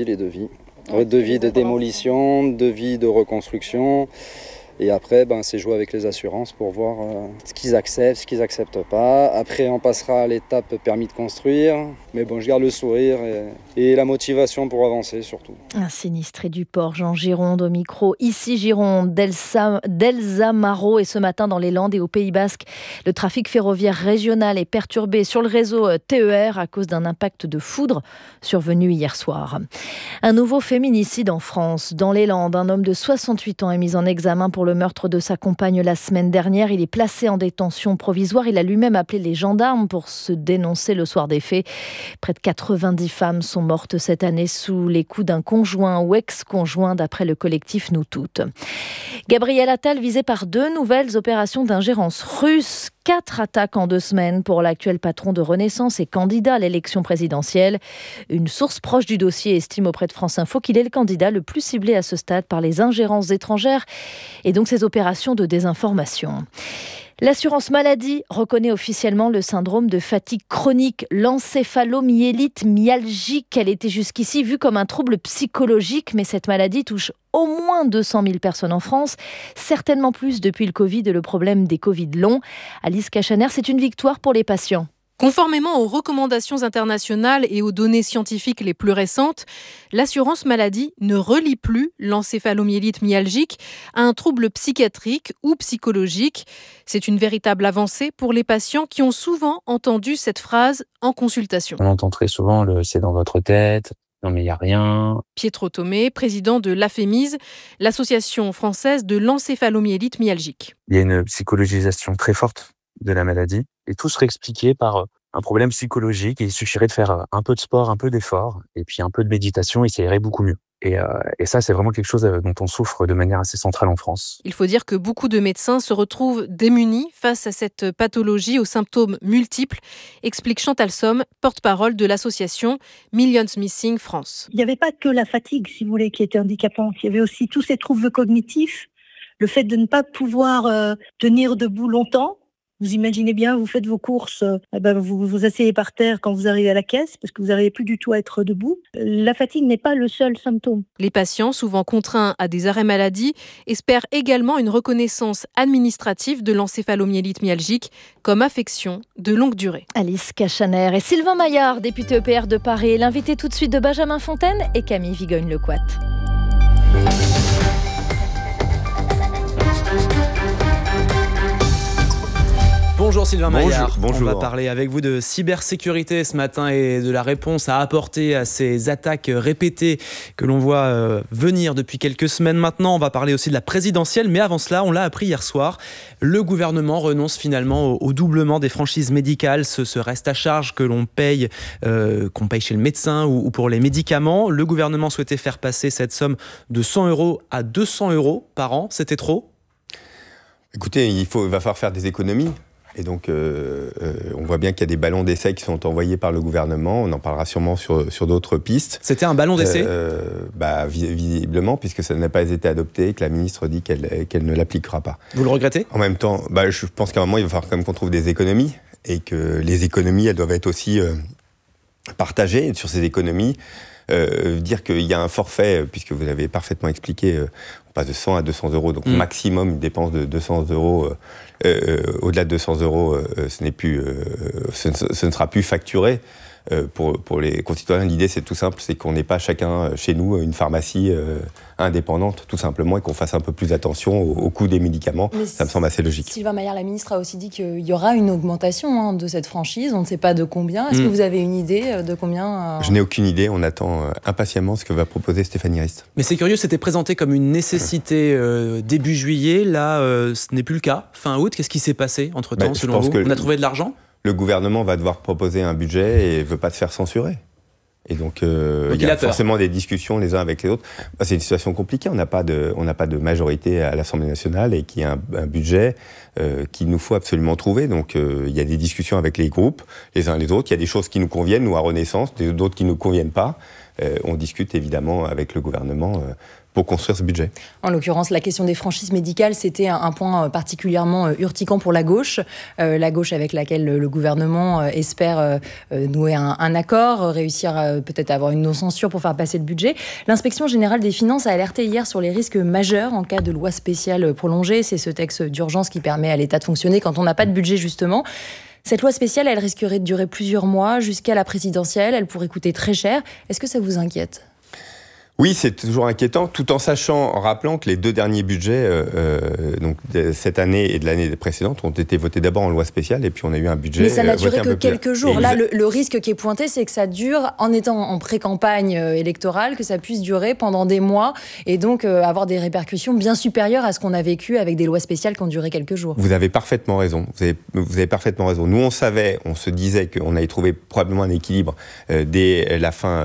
Devis de démolition, devis de reconstruction. Et après, c'est jouer avec les assurances pour voir ce qu'ils acceptent, ce qu'ils n'acceptent pas. Après, on passera à l'étape permis de construire. Mais bon, je garde le sourire et la motivation pour avancer surtout. Un sinistré du Porge en Gironde au micro. Ici Gironde, d'Elsa Marot. Et ce matin, dans les Landes et au Pays Basque, le trafic ferroviaire régional est perturbé sur le réseau TER à cause d'un impact de foudre survenu hier soir. Un nouveau féminicide en France. Dans les Landes, un homme de 68 ans est mis en examen pour le meurtre de sa compagne la semaine dernière. Il est placé en détention provisoire. Il a lui-même appelé les gendarmes pour se dénoncer le soir des faits. Près de 90 femmes sont mortes cette année sous les coups d'un conjoint ou ex-conjoint, d'après le collectif Nous Toutes. Gabriel Attal visé par 2 nouvelles opérations d'ingérence russe. 4 attaques en 2 semaines pour l'actuel patron de Renaissance et candidat à l'élection présidentielle. Une source proche du dossier estime auprès de France Info qu'il est le candidat le plus ciblé à ce stade par les ingérences étrangères et donc ces opérations de désinformation. L'assurance maladie reconnaît officiellement le syndrome de fatigue chronique, l'encéphalomyélite myalgique. Elle était jusqu'ici vue comme un trouble psychologique, mais cette maladie touche au moins 200 000 personnes en France, certainement plus depuis le Covid et le problème des Covid longs. Alice Cachaner, c'est une victoire pour les patients. Conformément aux recommandations internationales et aux données scientifiques les plus récentes, l'assurance maladie ne relie plus l'encéphalomyélite myalgique à un trouble psychiatrique ou psychologique. C'est une véritable avancée pour les patients qui ont souvent entendu cette phrase en consultation. On entend très souvent le « c'est dans votre tête ». Non mais il n'y a rien. Pietro Tomé, président de l'AFEMIS, l'association française de l'encéphalomyélite myalgique. Il y a une psychologisation très forte de la maladie et tout serait expliqué par un problème psychologique. Il suffirait de faire un peu de sport, un peu d'effort, et puis un peu de méditation, et ça irait beaucoup mieux. Et ça, c'est vraiment quelque chose dont on souffre de manière assez centrale en France. Il faut dire que beaucoup de médecins se retrouvent démunis face à cette pathologie aux symptômes multiples, explique Chantal Somme, porte-parole de l'association Millions Missing France. Il n'y avait pas que la fatigue, si vous voulez, qui était handicapante. Il y avait aussi tous ces troubles cognitifs, le fait de ne pas pouvoir tenir debout longtemps. Vous imaginez bien, vous faites vos courses, vous vous asseyez par terre quand vous arrivez à la caisse parce que vous n'arrivez plus du tout à être debout. La fatigue n'est pas le seul symptôme. Les patients, souvent contraints à des arrêts maladie, espèrent également une reconnaissance administrative de l'encéphalomyélite myalgique comme affection de longue durée. Alice Cachaner et Sylvain Maillard, député EPR de Paris, l'invité tout de suite de Benjamin Fontaine et Camille Vigogne-Lecoat. Bonjour Sylvain Maillard. Bonjour. On va parler avec vous de cybersécurité ce matin et de la réponse à apporter à ces attaques répétées que l'on voit venir depuis quelques semaines maintenant. On va parler aussi de la présidentielle, mais avant cela, on l'a appris hier soir, le gouvernement renonce finalement au doublement des franchises médicales, ce reste à charge que l'on paye, qu'on paye chez le médecin ou pour les médicaments. Le gouvernement souhaitait faire passer cette somme de 100 € à 200 € par an. C'était trop ? Écoutez, il va falloir faire des économies. Et donc, on voit bien qu'il y a des ballons d'essai qui sont envoyés par le gouvernement. On en parlera sûrement sur d'autres pistes. C'était un ballon d'essai visiblement, puisque ça n'a pas été adopté et que la ministre dit qu'elle ne l'appliquera pas. Vous le regrettez ? En même temps, je pense qu'à un moment, il va falloir quand même qu'on trouve des économies. Et que les économies, elles doivent être aussi partagées. Et sur ces économies, dire qu'il y a un forfait, puisque vous l'avez parfaitement expliqué, on passe de 100 à 200 €, donc maximum une dépense de 200 €. Au-delà de 200 €, ce ne sera plus facturé. Pour les concitoyens, l'idée c'est tout simple, c'est qu'on n'ait pas chacun chez nous une pharmacie indépendante, tout simplement, et qu'on fasse un peu plus attention au coût des médicaments. Mais ça me semble assez logique. Sylvain Maillard, la ministre, a aussi dit qu'il y aura une augmentation de cette franchise. On ne sait pas de combien. Est-ce que vous avez une idée de combien Je n'ai aucune idée. On attend impatiemment ce que va proposer Stéphanie Rist. Mais c'est curieux, c'était présenté comme une nécessité début juillet. Là, ce n'est plus le cas. Fin août, qu'est-ce qui s'est passé entre-temps, selon vous ? On a trouvé de l'argent ? Le gouvernement va devoir proposer un budget et ne veut pas se faire censurer. Et donc il y a forcément des discussions les uns avec les autres. C'est une situation compliquée. On n'a pas de majorité à l'Assemblée nationale et qu'il y a un budget qu'il nous faut absolument trouver. Donc il y a des discussions avec les groupes, les uns les autres. Il y a des choses qui nous conviennent, nous, à Renaissance, d'autres qui ne nous conviennent pas. On discute évidemment avec le gouvernement pour construire ce budget. En l'occurrence, la question des franchises médicales, c'était un point particulièrement urticant pour la gauche avec laquelle le gouvernement espère nouer un accord, réussir peut-être à avoir une non-censure pour faire passer le budget. L'Inspection générale des finances a alerté hier sur les risques majeurs en cas de loi spéciale prolongée. C'est ce texte d'urgence qui permet à l'État de fonctionner quand on n'a pas de budget, justement. Cette loi spéciale, elle risquerait de durer plusieurs mois jusqu'à la présidentielle. Elle pourrait coûter très cher. Est-ce que ça vous inquiète ? Oui, c'est toujours inquiétant, tout en rappelant que les deux derniers budgets, donc de cette année et de l'année précédente, ont été votés d'abord en loi spéciale et puis on a eu un budget. Mais ça n'a duré que quelques jours. Là, le risque qui est pointé, c'est que ça dure en étant en pré-campagne électorale, que ça puisse durer pendant des mois et donc avoir des répercussions bien supérieures à ce qu'on a vécu avec des lois spéciales qui ont duré quelques jours. Vous avez parfaitement raison. Vous avez parfaitement raison. Nous, on se disait qu'on allait trouver probablement un équilibre dès la fin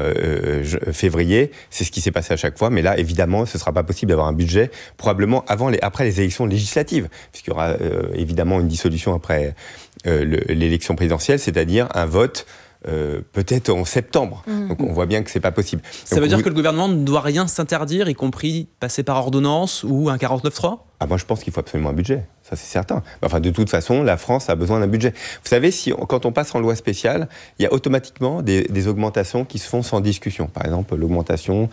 février. C'est ce qui s'est passé à chaque fois, mais là, évidemment, ce ne sera pas possible d'avoir un budget probablement après les élections législatives, puisqu'il y aura évidemment une dissolution après l'élection présidentielle, c'est-à-dire un vote peut-être en septembre. Donc on voit bien que c'est pas possible. Ça veut dire que le gouvernement ne doit rien s'interdire, y compris passer par ordonnance ou un 49.3 ? Moi je pense qu'il faut absolument un budget, ça c'est certain. Enfin, de toute façon, la France a besoin d'un budget. Vous savez, quand on passe en loi spéciale, il y a automatiquement des augmentations qui se font sans discussion. Par exemple, l'augmentation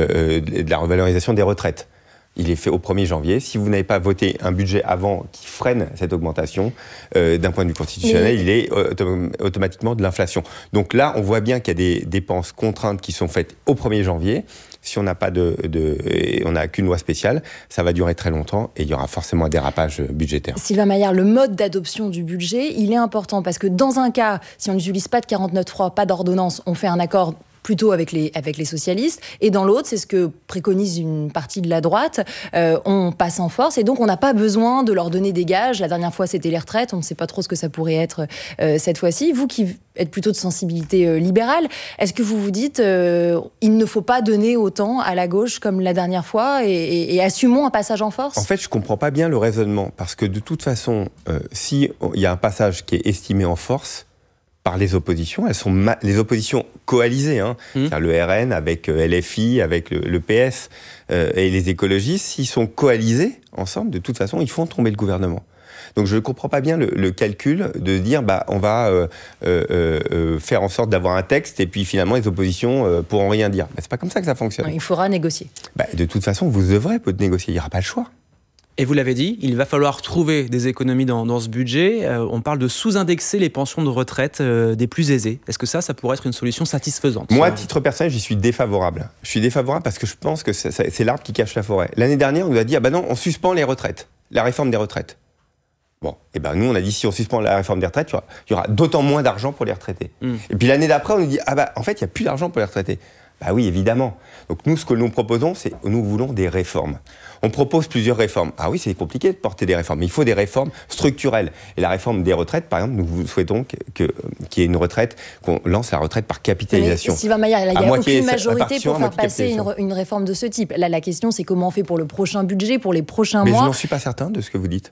de la revalorisation des retraites. Il est fait au 1er janvier. Si vous n'avez pas voté un budget avant qui freine cette augmentation, d'un point de vue constitutionnel, il est automatiquement de l'inflation. Donc là, on voit bien qu'il y a des dépenses contraintes qui sont faites au 1er janvier. Si on n'a pas on n'a qu'une loi spéciale, ça va durer très longtemps et il y aura forcément un dérapage budgétaire. Sylvain Maillard, le mode d'adoption du budget, il est important parce que dans un cas, si on n'utilise pas de 49.3, pas d'ordonnance, on fait un accord plutôt avec les socialistes. Et dans l'autre, c'est ce que préconise une partie de la droite. On passe en force et donc on n'a pas besoin de leur donner des gages. La dernière fois, c'était les retraites. On ne sait pas trop ce que ça pourrait être cette fois-ci. Vous qui êtes plutôt de sensibilité libérale, est-ce que vous vous dites il ne faut pas donner autant à la gauche comme la dernière fois et assumons un passage en force ? En fait, je ne comprends pas bien le raisonnement parce que de toute façon, si il y a un passage qui est estimé en force par les oppositions, elles sont les oppositions coalisées, c'est-à-dire le RN avec LFI, avec le PS et les écologistes, s'ils sont coalisés ensemble, de toute façon, ils font tomber le gouvernement. Donc je ne comprends pas bien le calcul de dire on va faire en sorte d'avoir un texte et puis finalement les oppositions pourront rien dire. C'est pas comme ça que ça fonctionne. Il faudra négocier. De toute façon, vous devrez négocier, il n'y aura pas le choix. Et vous l'avez dit, il va falloir trouver des économies dans ce budget. On parle de sous-indexer les pensions de retraite des plus aisés. Est-ce que ça pourrait être une solution satisfaisante ? Moi, à titre personnel, j'y suis défavorable. Je suis défavorable parce que je pense que c'est l'arbre qui cache la forêt. L'année dernière, on nous a dit non, on suspend les retraites, la réforme des retraites. Bon, nous, on a dit, si on suspend la réforme des retraites, il y aura d'autant moins d'argent pour les retraités. Et puis l'année d'après, on nous dit, en fait, il n'y a plus d'argent pour les retraités. Oui, évidemment. Donc nous, ce que nous proposons, c'est nous voulons des réformes. On propose plusieurs réformes. Oui, c'est compliqué de porter des réformes, mais il faut des réformes structurelles. Et la réforme des retraites, par exemple, nous souhaitons qu'il y ait une retraite, qu'on lance la retraite par capitalisation. Mais Sylvain Maillard, il n'y a aucune majorité pour faire passer une réforme de ce type. Là, la question, c'est comment on fait pour le prochain budget, pour les prochains mois. Mais je n'en suis pas certain de ce que vous dites.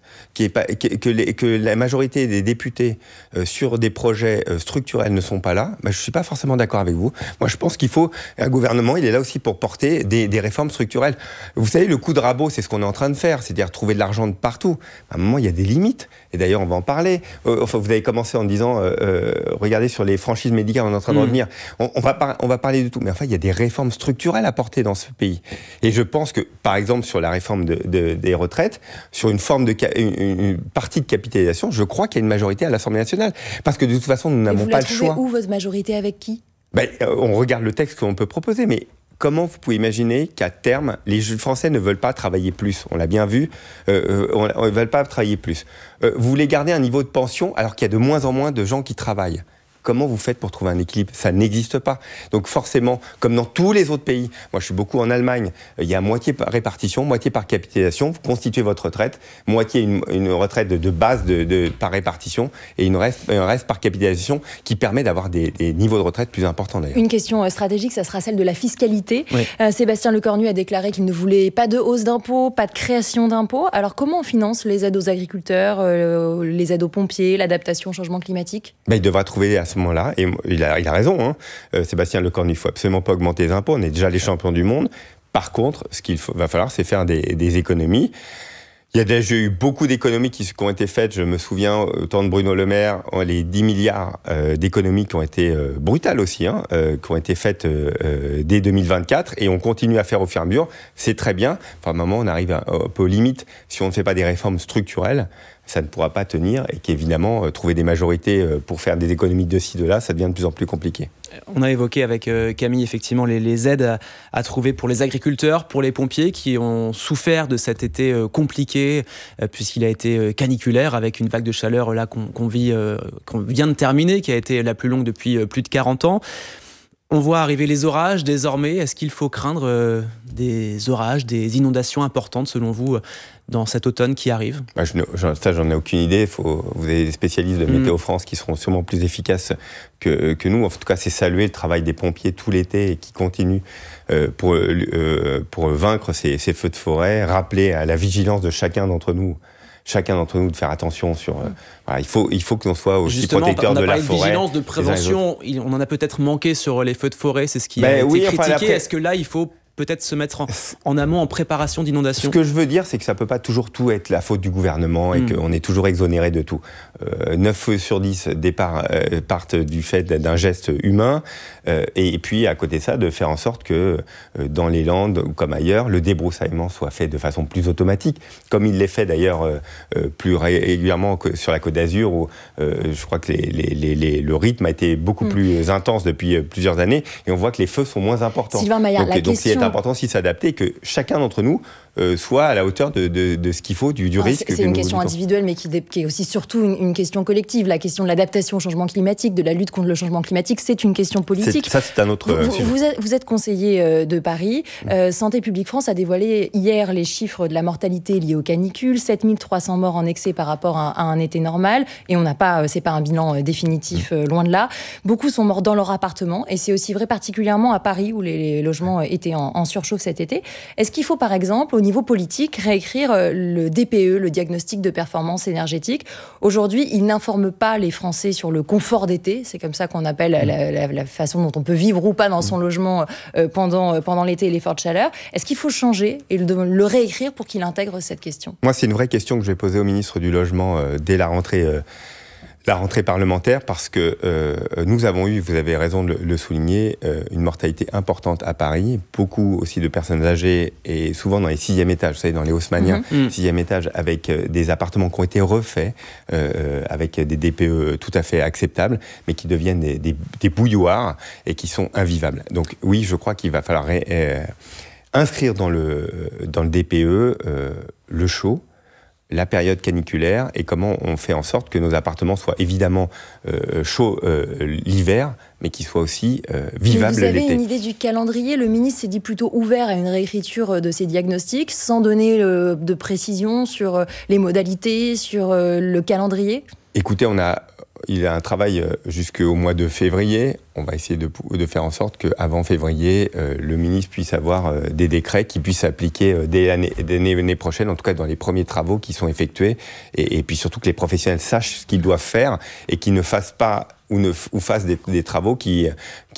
Que la majorité des députés sur des projets structurels ne sont pas là. Je ne suis pas forcément d'accord avec vous. Moi, je pense qu'il faut... Un gouvernement, il est là aussi pour porter des réformes structurelles. Vous savez, le coup de rabot, c'est ce qu'on est en train de faire, c'est-à-dire trouver de l'argent de partout. À un moment, il y a des limites. Et d'ailleurs, on va en parler. Vous avez commencé en disant, regardez sur les franchises médicales, on est en train de revenir. On va parler de tout. Mais enfin, il y a des réformes structurelles à porter dans ce pays. Et je pense que, par exemple, sur la réforme des retraites, sur une partie de capitalisation, je crois qu'il y a une majorité à l'Assemblée nationale. Parce que de toute façon, nous n'avons pas le choix. Où votre majorité avec qui ? On regarde le texte qu'on peut proposer, mais comment vous pouvez imaginer qu'à terme, les Français ne veulent pas travailler plus ? On l'a bien vu, on ne veut pas travailler plus. Vous voulez garder un niveau de pension alors qu'il y a de moins en moins de gens qui travaillent. Comment vous faites pour trouver un équilibre ? Ça n'existe pas. Donc forcément, comme dans tous les autres pays, moi je suis beaucoup en Allemagne, il y a moitié par répartition, moitié par capitalisation, vous constituez votre retraite, moitié une retraite de base par répartition et un reste par capitalisation qui permet d'avoir des niveaux de retraite plus importants d'ailleurs. Une question stratégique, ça sera celle de la fiscalité. Oui. Sébastien Lecornu a déclaré qu'il ne voulait pas de hausse d'impôts, pas de création d'impôts. Alors comment on finance les aides aux agriculteurs, les aides aux pompiers, l'adaptation au changement climatique ? Il devra trouver à ce moment-là, et il a raison, Sébastien Lecornu, il ne faut absolument pas augmenter les impôts, on est déjà les champions du monde. Par contre, ce qu'il va falloir, c'est faire des économies. Il y a déjà eu beaucoup d'économies qui ont été faites, je me souviens, au temps de Bruno Le Maire, les 10 milliards d'économies qui ont été brutales aussi, qui ont été faites dès 2024, et on continue à faire au fur et à mesure, c'est très bien. Enfin, à un moment, on arrive un peu aux limites, si on ne fait pas des réformes structurelles, ça ne pourra pas tenir et qu'évidemment, trouver des majorités pour faire des économies de ci, de là, ça devient de plus en plus compliqué. On a évoqué avec Camille effectivement les aides à trouver pour les agriculteurs, pour les pompiers qui ont souffert de cet été compliqué puisqu'il a été caniculaire avec une vague de chaleur là qu'on vient de terminer, qui a été la plus longue depuis plus de 40 ans. On voit arriver les orages désormais. Est-ce qu'il faut craindre des orages, des inondations importantes selon vous dans cet automne qui arrive ? J'en ai aucune idée. Vous avez des spécialistes de Météo France qui seront sûrement plus efficaces que nous. En tout cas, c'est saluer le travail des pompiers tout l'été et qui continuent pour vaincre ces feux de forêt, rappeler à la vigilance de chacun d'entre nous de faire attention sur... il faut que l'on soit aussi protecteur de la forêt. Justement, on a parlé de vigilance, de prévention, on en a peut-être manqué sur les feux de forêt, c'est ce qui a été critiqué. Est-ce que là, il faut peut-être se mettre en amont en préparation d'inondation ? Ce que je veux dire, c'est que ça ne peut pas toujours tout être la faute du gouvernement et qu'on est toujours exonéré de tout. 9 feux sur 10 partent du fait d'un geste humain et puis à côté de ça, de faire en sorte que dans les Landes ou comme ailleurs, le débroussaillement soit fait de façon plus automatique, comme il l'est fait d'ailleurs plus régulièrement sur la Côte d'Azur où je crois que le rythme a été beaucoup plus intense depuis plusieurs années et on voit que les feux sont moins importants. Sylvain Maillard, la question... Donc c'est important aussi de s'adapter, que chacun d'entre nous soit à la hauteur de ce qu'il faut, du risque. C'est une question individuelle, mais qui est aussi surtout une question collective. La question de l'adaptation au changement climatique, de la lutte contre le changement climatique, c'est une question politique. Ça, c'est un autre sujet. Vous êtes conseiller de Paris. Santé publique France a dévoilé hier les chiffres de la mortalité liée aux canicules, 7300 morts en excès par rapport à un été normal. Et c'est pas un bilan définitif, loin de là. Beaucoup sont morts dans leur appartement. Et c'est aussi vrai particulièrement à Paris, où les logements étaient en surchauffe cet été. Est-ce qu'il faut, par exemple, au niveau politique, réécrire le DPE, le diagnostic de performance énergétique ? Aujourd'hui, il n'informe pas les Français sur le confort d'été. C'est comme ça qu'on appelle la façon dont on peut vivre ou pas dans son logement pendant l'été et les fortes chaleurs. Est-ce qu'il faut changer et le réécrire pour qu'il intègre cette question ? Moi, c'est une vraie question que je vais poser au ministre du Logement dès la rentrée parlementaire, parce que nous avons eu, vous avez raison de le souligner, une mortalité importante à Paris, beaucoup aussi de personnes âgées, et souvent dans les 6e étages, vous savez, dans les haussmanniens, 6e étage, avec des appartements qui ont été refaits, avec des DPE tout à fait acceptables, mais qui deviennent des bouilloires et qui sont invivables. Donc oui, je crois qu'il va falloir inscrire dans le DPE le chaud, la période caniculaire, et comment on fait en sorte que nos appartements soient évidemment chauds l'hiver, mais qu'ils soient aussi vivables l'été. Vous avez une idée du calendrier ? Le ministre s'est dit plutôt ouvert à une réécriture de ces diagnostics, sans donner de précision sur les modalités, sur le calendrier ? Écoutez, il y a un travail jusqu'au mois de février. On va essayer de faire en sorte qu'avant février, le ministre puisse avoir des décrets qui puissent s'appliquer dès l'année prochaine, en tout cas dans les premiers travaux qui sont effectués, et puis surtout que les professionnels sachent ce qu'ils doivent faire et qu'ils ne fassent pas ou fassent des travaux qui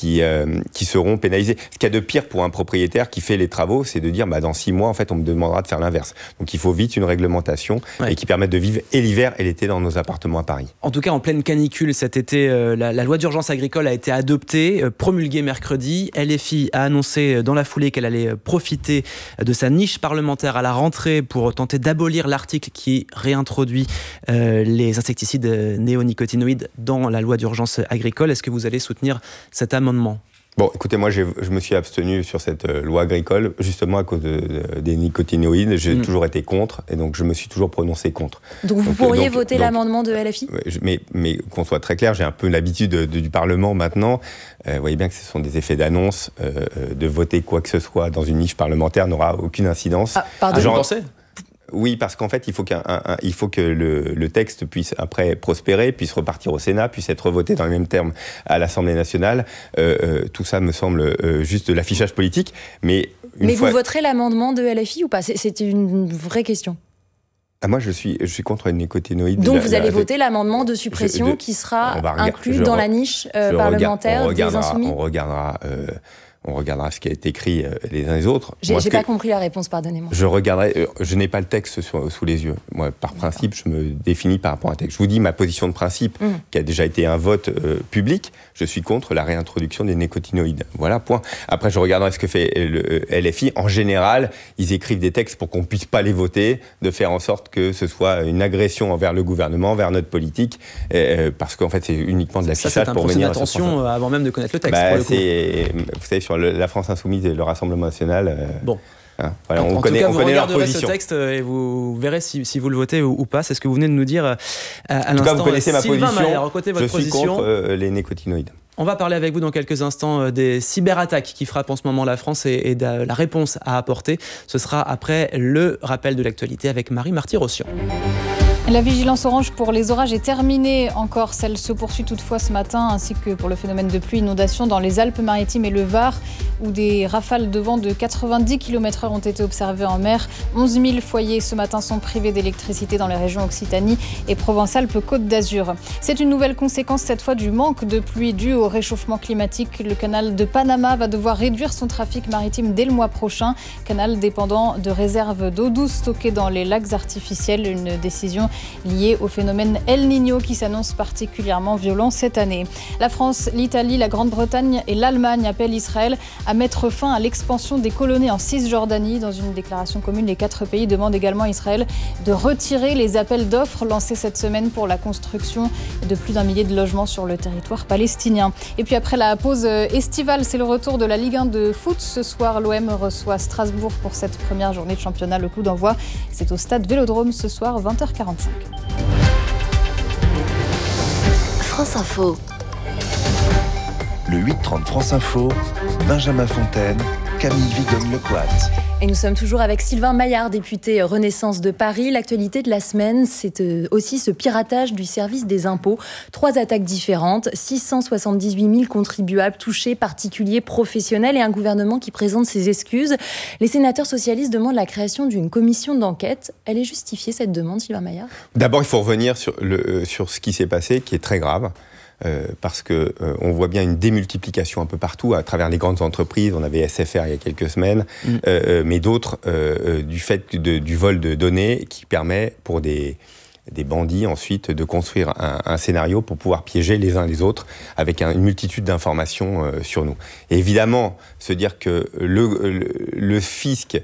seront pénalisés. Ce qu'il y a de pire pour un propriétaire qui fait les travaux, c'est de dire dans 6 mois, en fait, on me demandera de faire l'inverse. Donc il faut vite une réglementation et qui permette de vivre et l'hiver et l'été dans nos appartements à Paris. En tout cas, en pleine canicule cet été, la loi d'urgence agricole a été adoptée, promulguée mercredi. LFI a annoncé dans la foulée qu'elle allait profiter de sa niche parlementaire à la rentrée pour tenter d'abolir l'article qui réintroduit les insecticides néonicotinoïdes dans la loi d'urgence agricole. Est-ce que vous allez soutenir cet amendement ? Bon, écoutez, moi, je me suis abstenu sur cette loi agricole, justement à cause des nicotinoïdes. J'ai toujours été contre, et donc je me suis toujours prononcé contre. Donc vous pourriez voter l'amendement de LFI ? Mais qu'on soit très clair, j'ai un peu l'habitude du Parlement maintenant. Vous voyez bien que ce sont des effets d'annonce. De voter quoi que ce soit dans une niche parlementaire n'aura aucune incidence. Pardon, vous pensez ? Oui, parce qu'en fait, il faut que le texte puisse après prospérer, puisse repartir au Sénat, puisse être voté dans les mêmes termes à l'Assemblée nationale. Tout ça me semble juste de l'affichage politique. Mais vous voterez l'amendement de LFI ou pas ? C'est une vraie question. Moi, je suis contre les nicotinoïdes. Donc vous allez voter l'amendement de suppression qui sera inclus dans la niche parlementaire des Insoumis ? On regardera ce qui a été écrit les uns les autres. J'ai pas compris la réponse, pardonnez-moi. Je n'ai pas le texte sous les yeux. Moi, par principe, je me définis par rapport à un texte. Je vous dis ma position de principe, qui a déjà été un vote public. Je suis contre la réintroduction des nicotinoïdes. Voilà, point. Après, je regarderai ce que fait le LFI. En général, ils écrivent des textes pour qu'on ne puisse pas les voter, de faire en sorte que ce soit une agression envers le gouvernement, envers notre politique, parce qu'en fait, c'est uniquement de l'affichage pour venir... Ça, c'est un procès d'attention avant même de connaître le texte. Vous savez, sur la France Insoumise et le Rassemblement National. Voilà, on connaît leur position. Ce texte et vous verrez si vous le votez ou pas. C'est ce que vous venez de nous dire à l'instant. En tout cas, vous connaissez ma position. Je suis contre les nicotinoïdes. On va parler avec vous dans quelques instants des cyberattaques qui frappent en ce moment la France et de la réponse à apporter. Ce sera après le rappel de l'actualité avec Marie Marty-Rossian. La vigilance orange pour les orages est terminée en Corse. Elle se poursuit toutefois ce matin, ainsi que pour le phénomène de pluie inondation dans les Alpes-Maritimes et le Var, où des rafales de vent de 90 km/h ont été observées en mer. 11 000 foyers ce matin sont privés d'électricité dans les régions Occitanie et Provence-Alpes-Côte d'Azur. C'est une nouvelle conséquence cette fois du manque de pluie dû au réchauffement climatique. Le canal de Panama va devoir réduire son trafic maritime dès le mois prochain. Canal dépendant de réserves d'eau douce stockées dans les lacs artificiels. Une décision liées au phénomène El Niño qui s'annonce particulièrement violent cette année. La France, l'Italie, la Grande-Bretagne et l'Allemagne appellent Israël à mettre fin à l'expansion des colonies en Cisjordanie. Dans une déclaration commune, les 4 pays demandent également à Israël de retirer les appels d'offres lancés cette semaine pour la construction de plus d'1 millier de logements sur le territoire palestinien. Et puis après la pause estivale, c'est le retour de la Ligue 1 de foot. Ce soir, l'OM reçoit Strasbourg pour cette première journée de championnat. Le coup d'envoi, c'est au stade Vélodrome ce soir, 20h45. France Info. Le 8-30 France Info, Benjamin Fontaine, Camille Vigogne-Lecoat. Et nous sommes toujours avec Sylvain Maillard, député Renaissance de Paris. L'actualité de la semaine, c'est aussi ce piratage du service des impôts. 3 attaques différentes, 678 000 contribuables touchés, particuliers, professionnels, et un gouvernement qui présente ses excuses. Les sénateurs socialistes demandent la création d'une commission d'enquête. Elle est justifiée, cette demande, Sylvain Maillard ? D'abord, il faut revenir sur ce qui s'est passé, qui est très grave. Parce que on voit bien une démultiplication un peu partout à travers les grandes entreprises. On avait SFR il y a quelques semaines, mais d'autres du fait du vol de données qui permet pour des bandits ensuite de construire un scénario pour pouvoir piéger les uns les autres avec une multitude d'informations sur nous. Et évidemment, se dire que le fisc,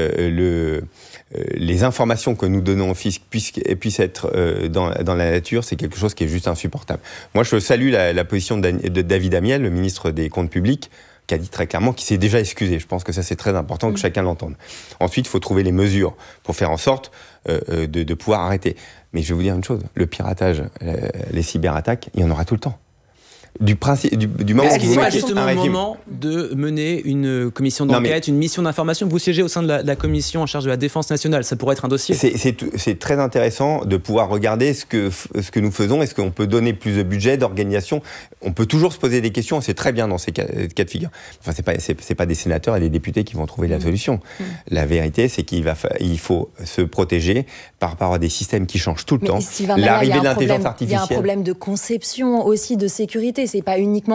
les informations que nous donnons au fisc puissent être dans la nature, c'est quelque chose qui est juste insupportable. Moi, je salue la position de David Amiel, le ministre des Comptes publics, qui a dit très clairement qu'il s'est déjà excusé. Je pense que ça, c'est très important que chacun l'entende. Ensuite, il faut trouver les mesures pour faire en sorte de pouvoir arrêter. Mais je vais vous dire une chose, le piratage, les cyberattaques, il y en aura tout le temps. Du moment est-ce qu'il n'est pas justement le moment de mener une commission d'enquête, une mission d'information? Vous siégez au sein de la commission en charge de la défense nationale, ça pourrait être un dossier. C'est très intéressant de pouvoir regarder ce que nous faisons. Est-ce qu'on peut donner plus de budget, d'organisation? On peut toujours se poser des questions, c'est très bien dans ces cas de figure. Enfin, c'est pas des sénateurs et des députés qui vont trouver la solution. La vérité, c'est qu'il faut se protéger par rapport à des systèmes qui changent tout le temps. L'arrivée de l'intelligence artificielle. Il y a un problème de conception aussi, de sécurité. C'est pas uniquement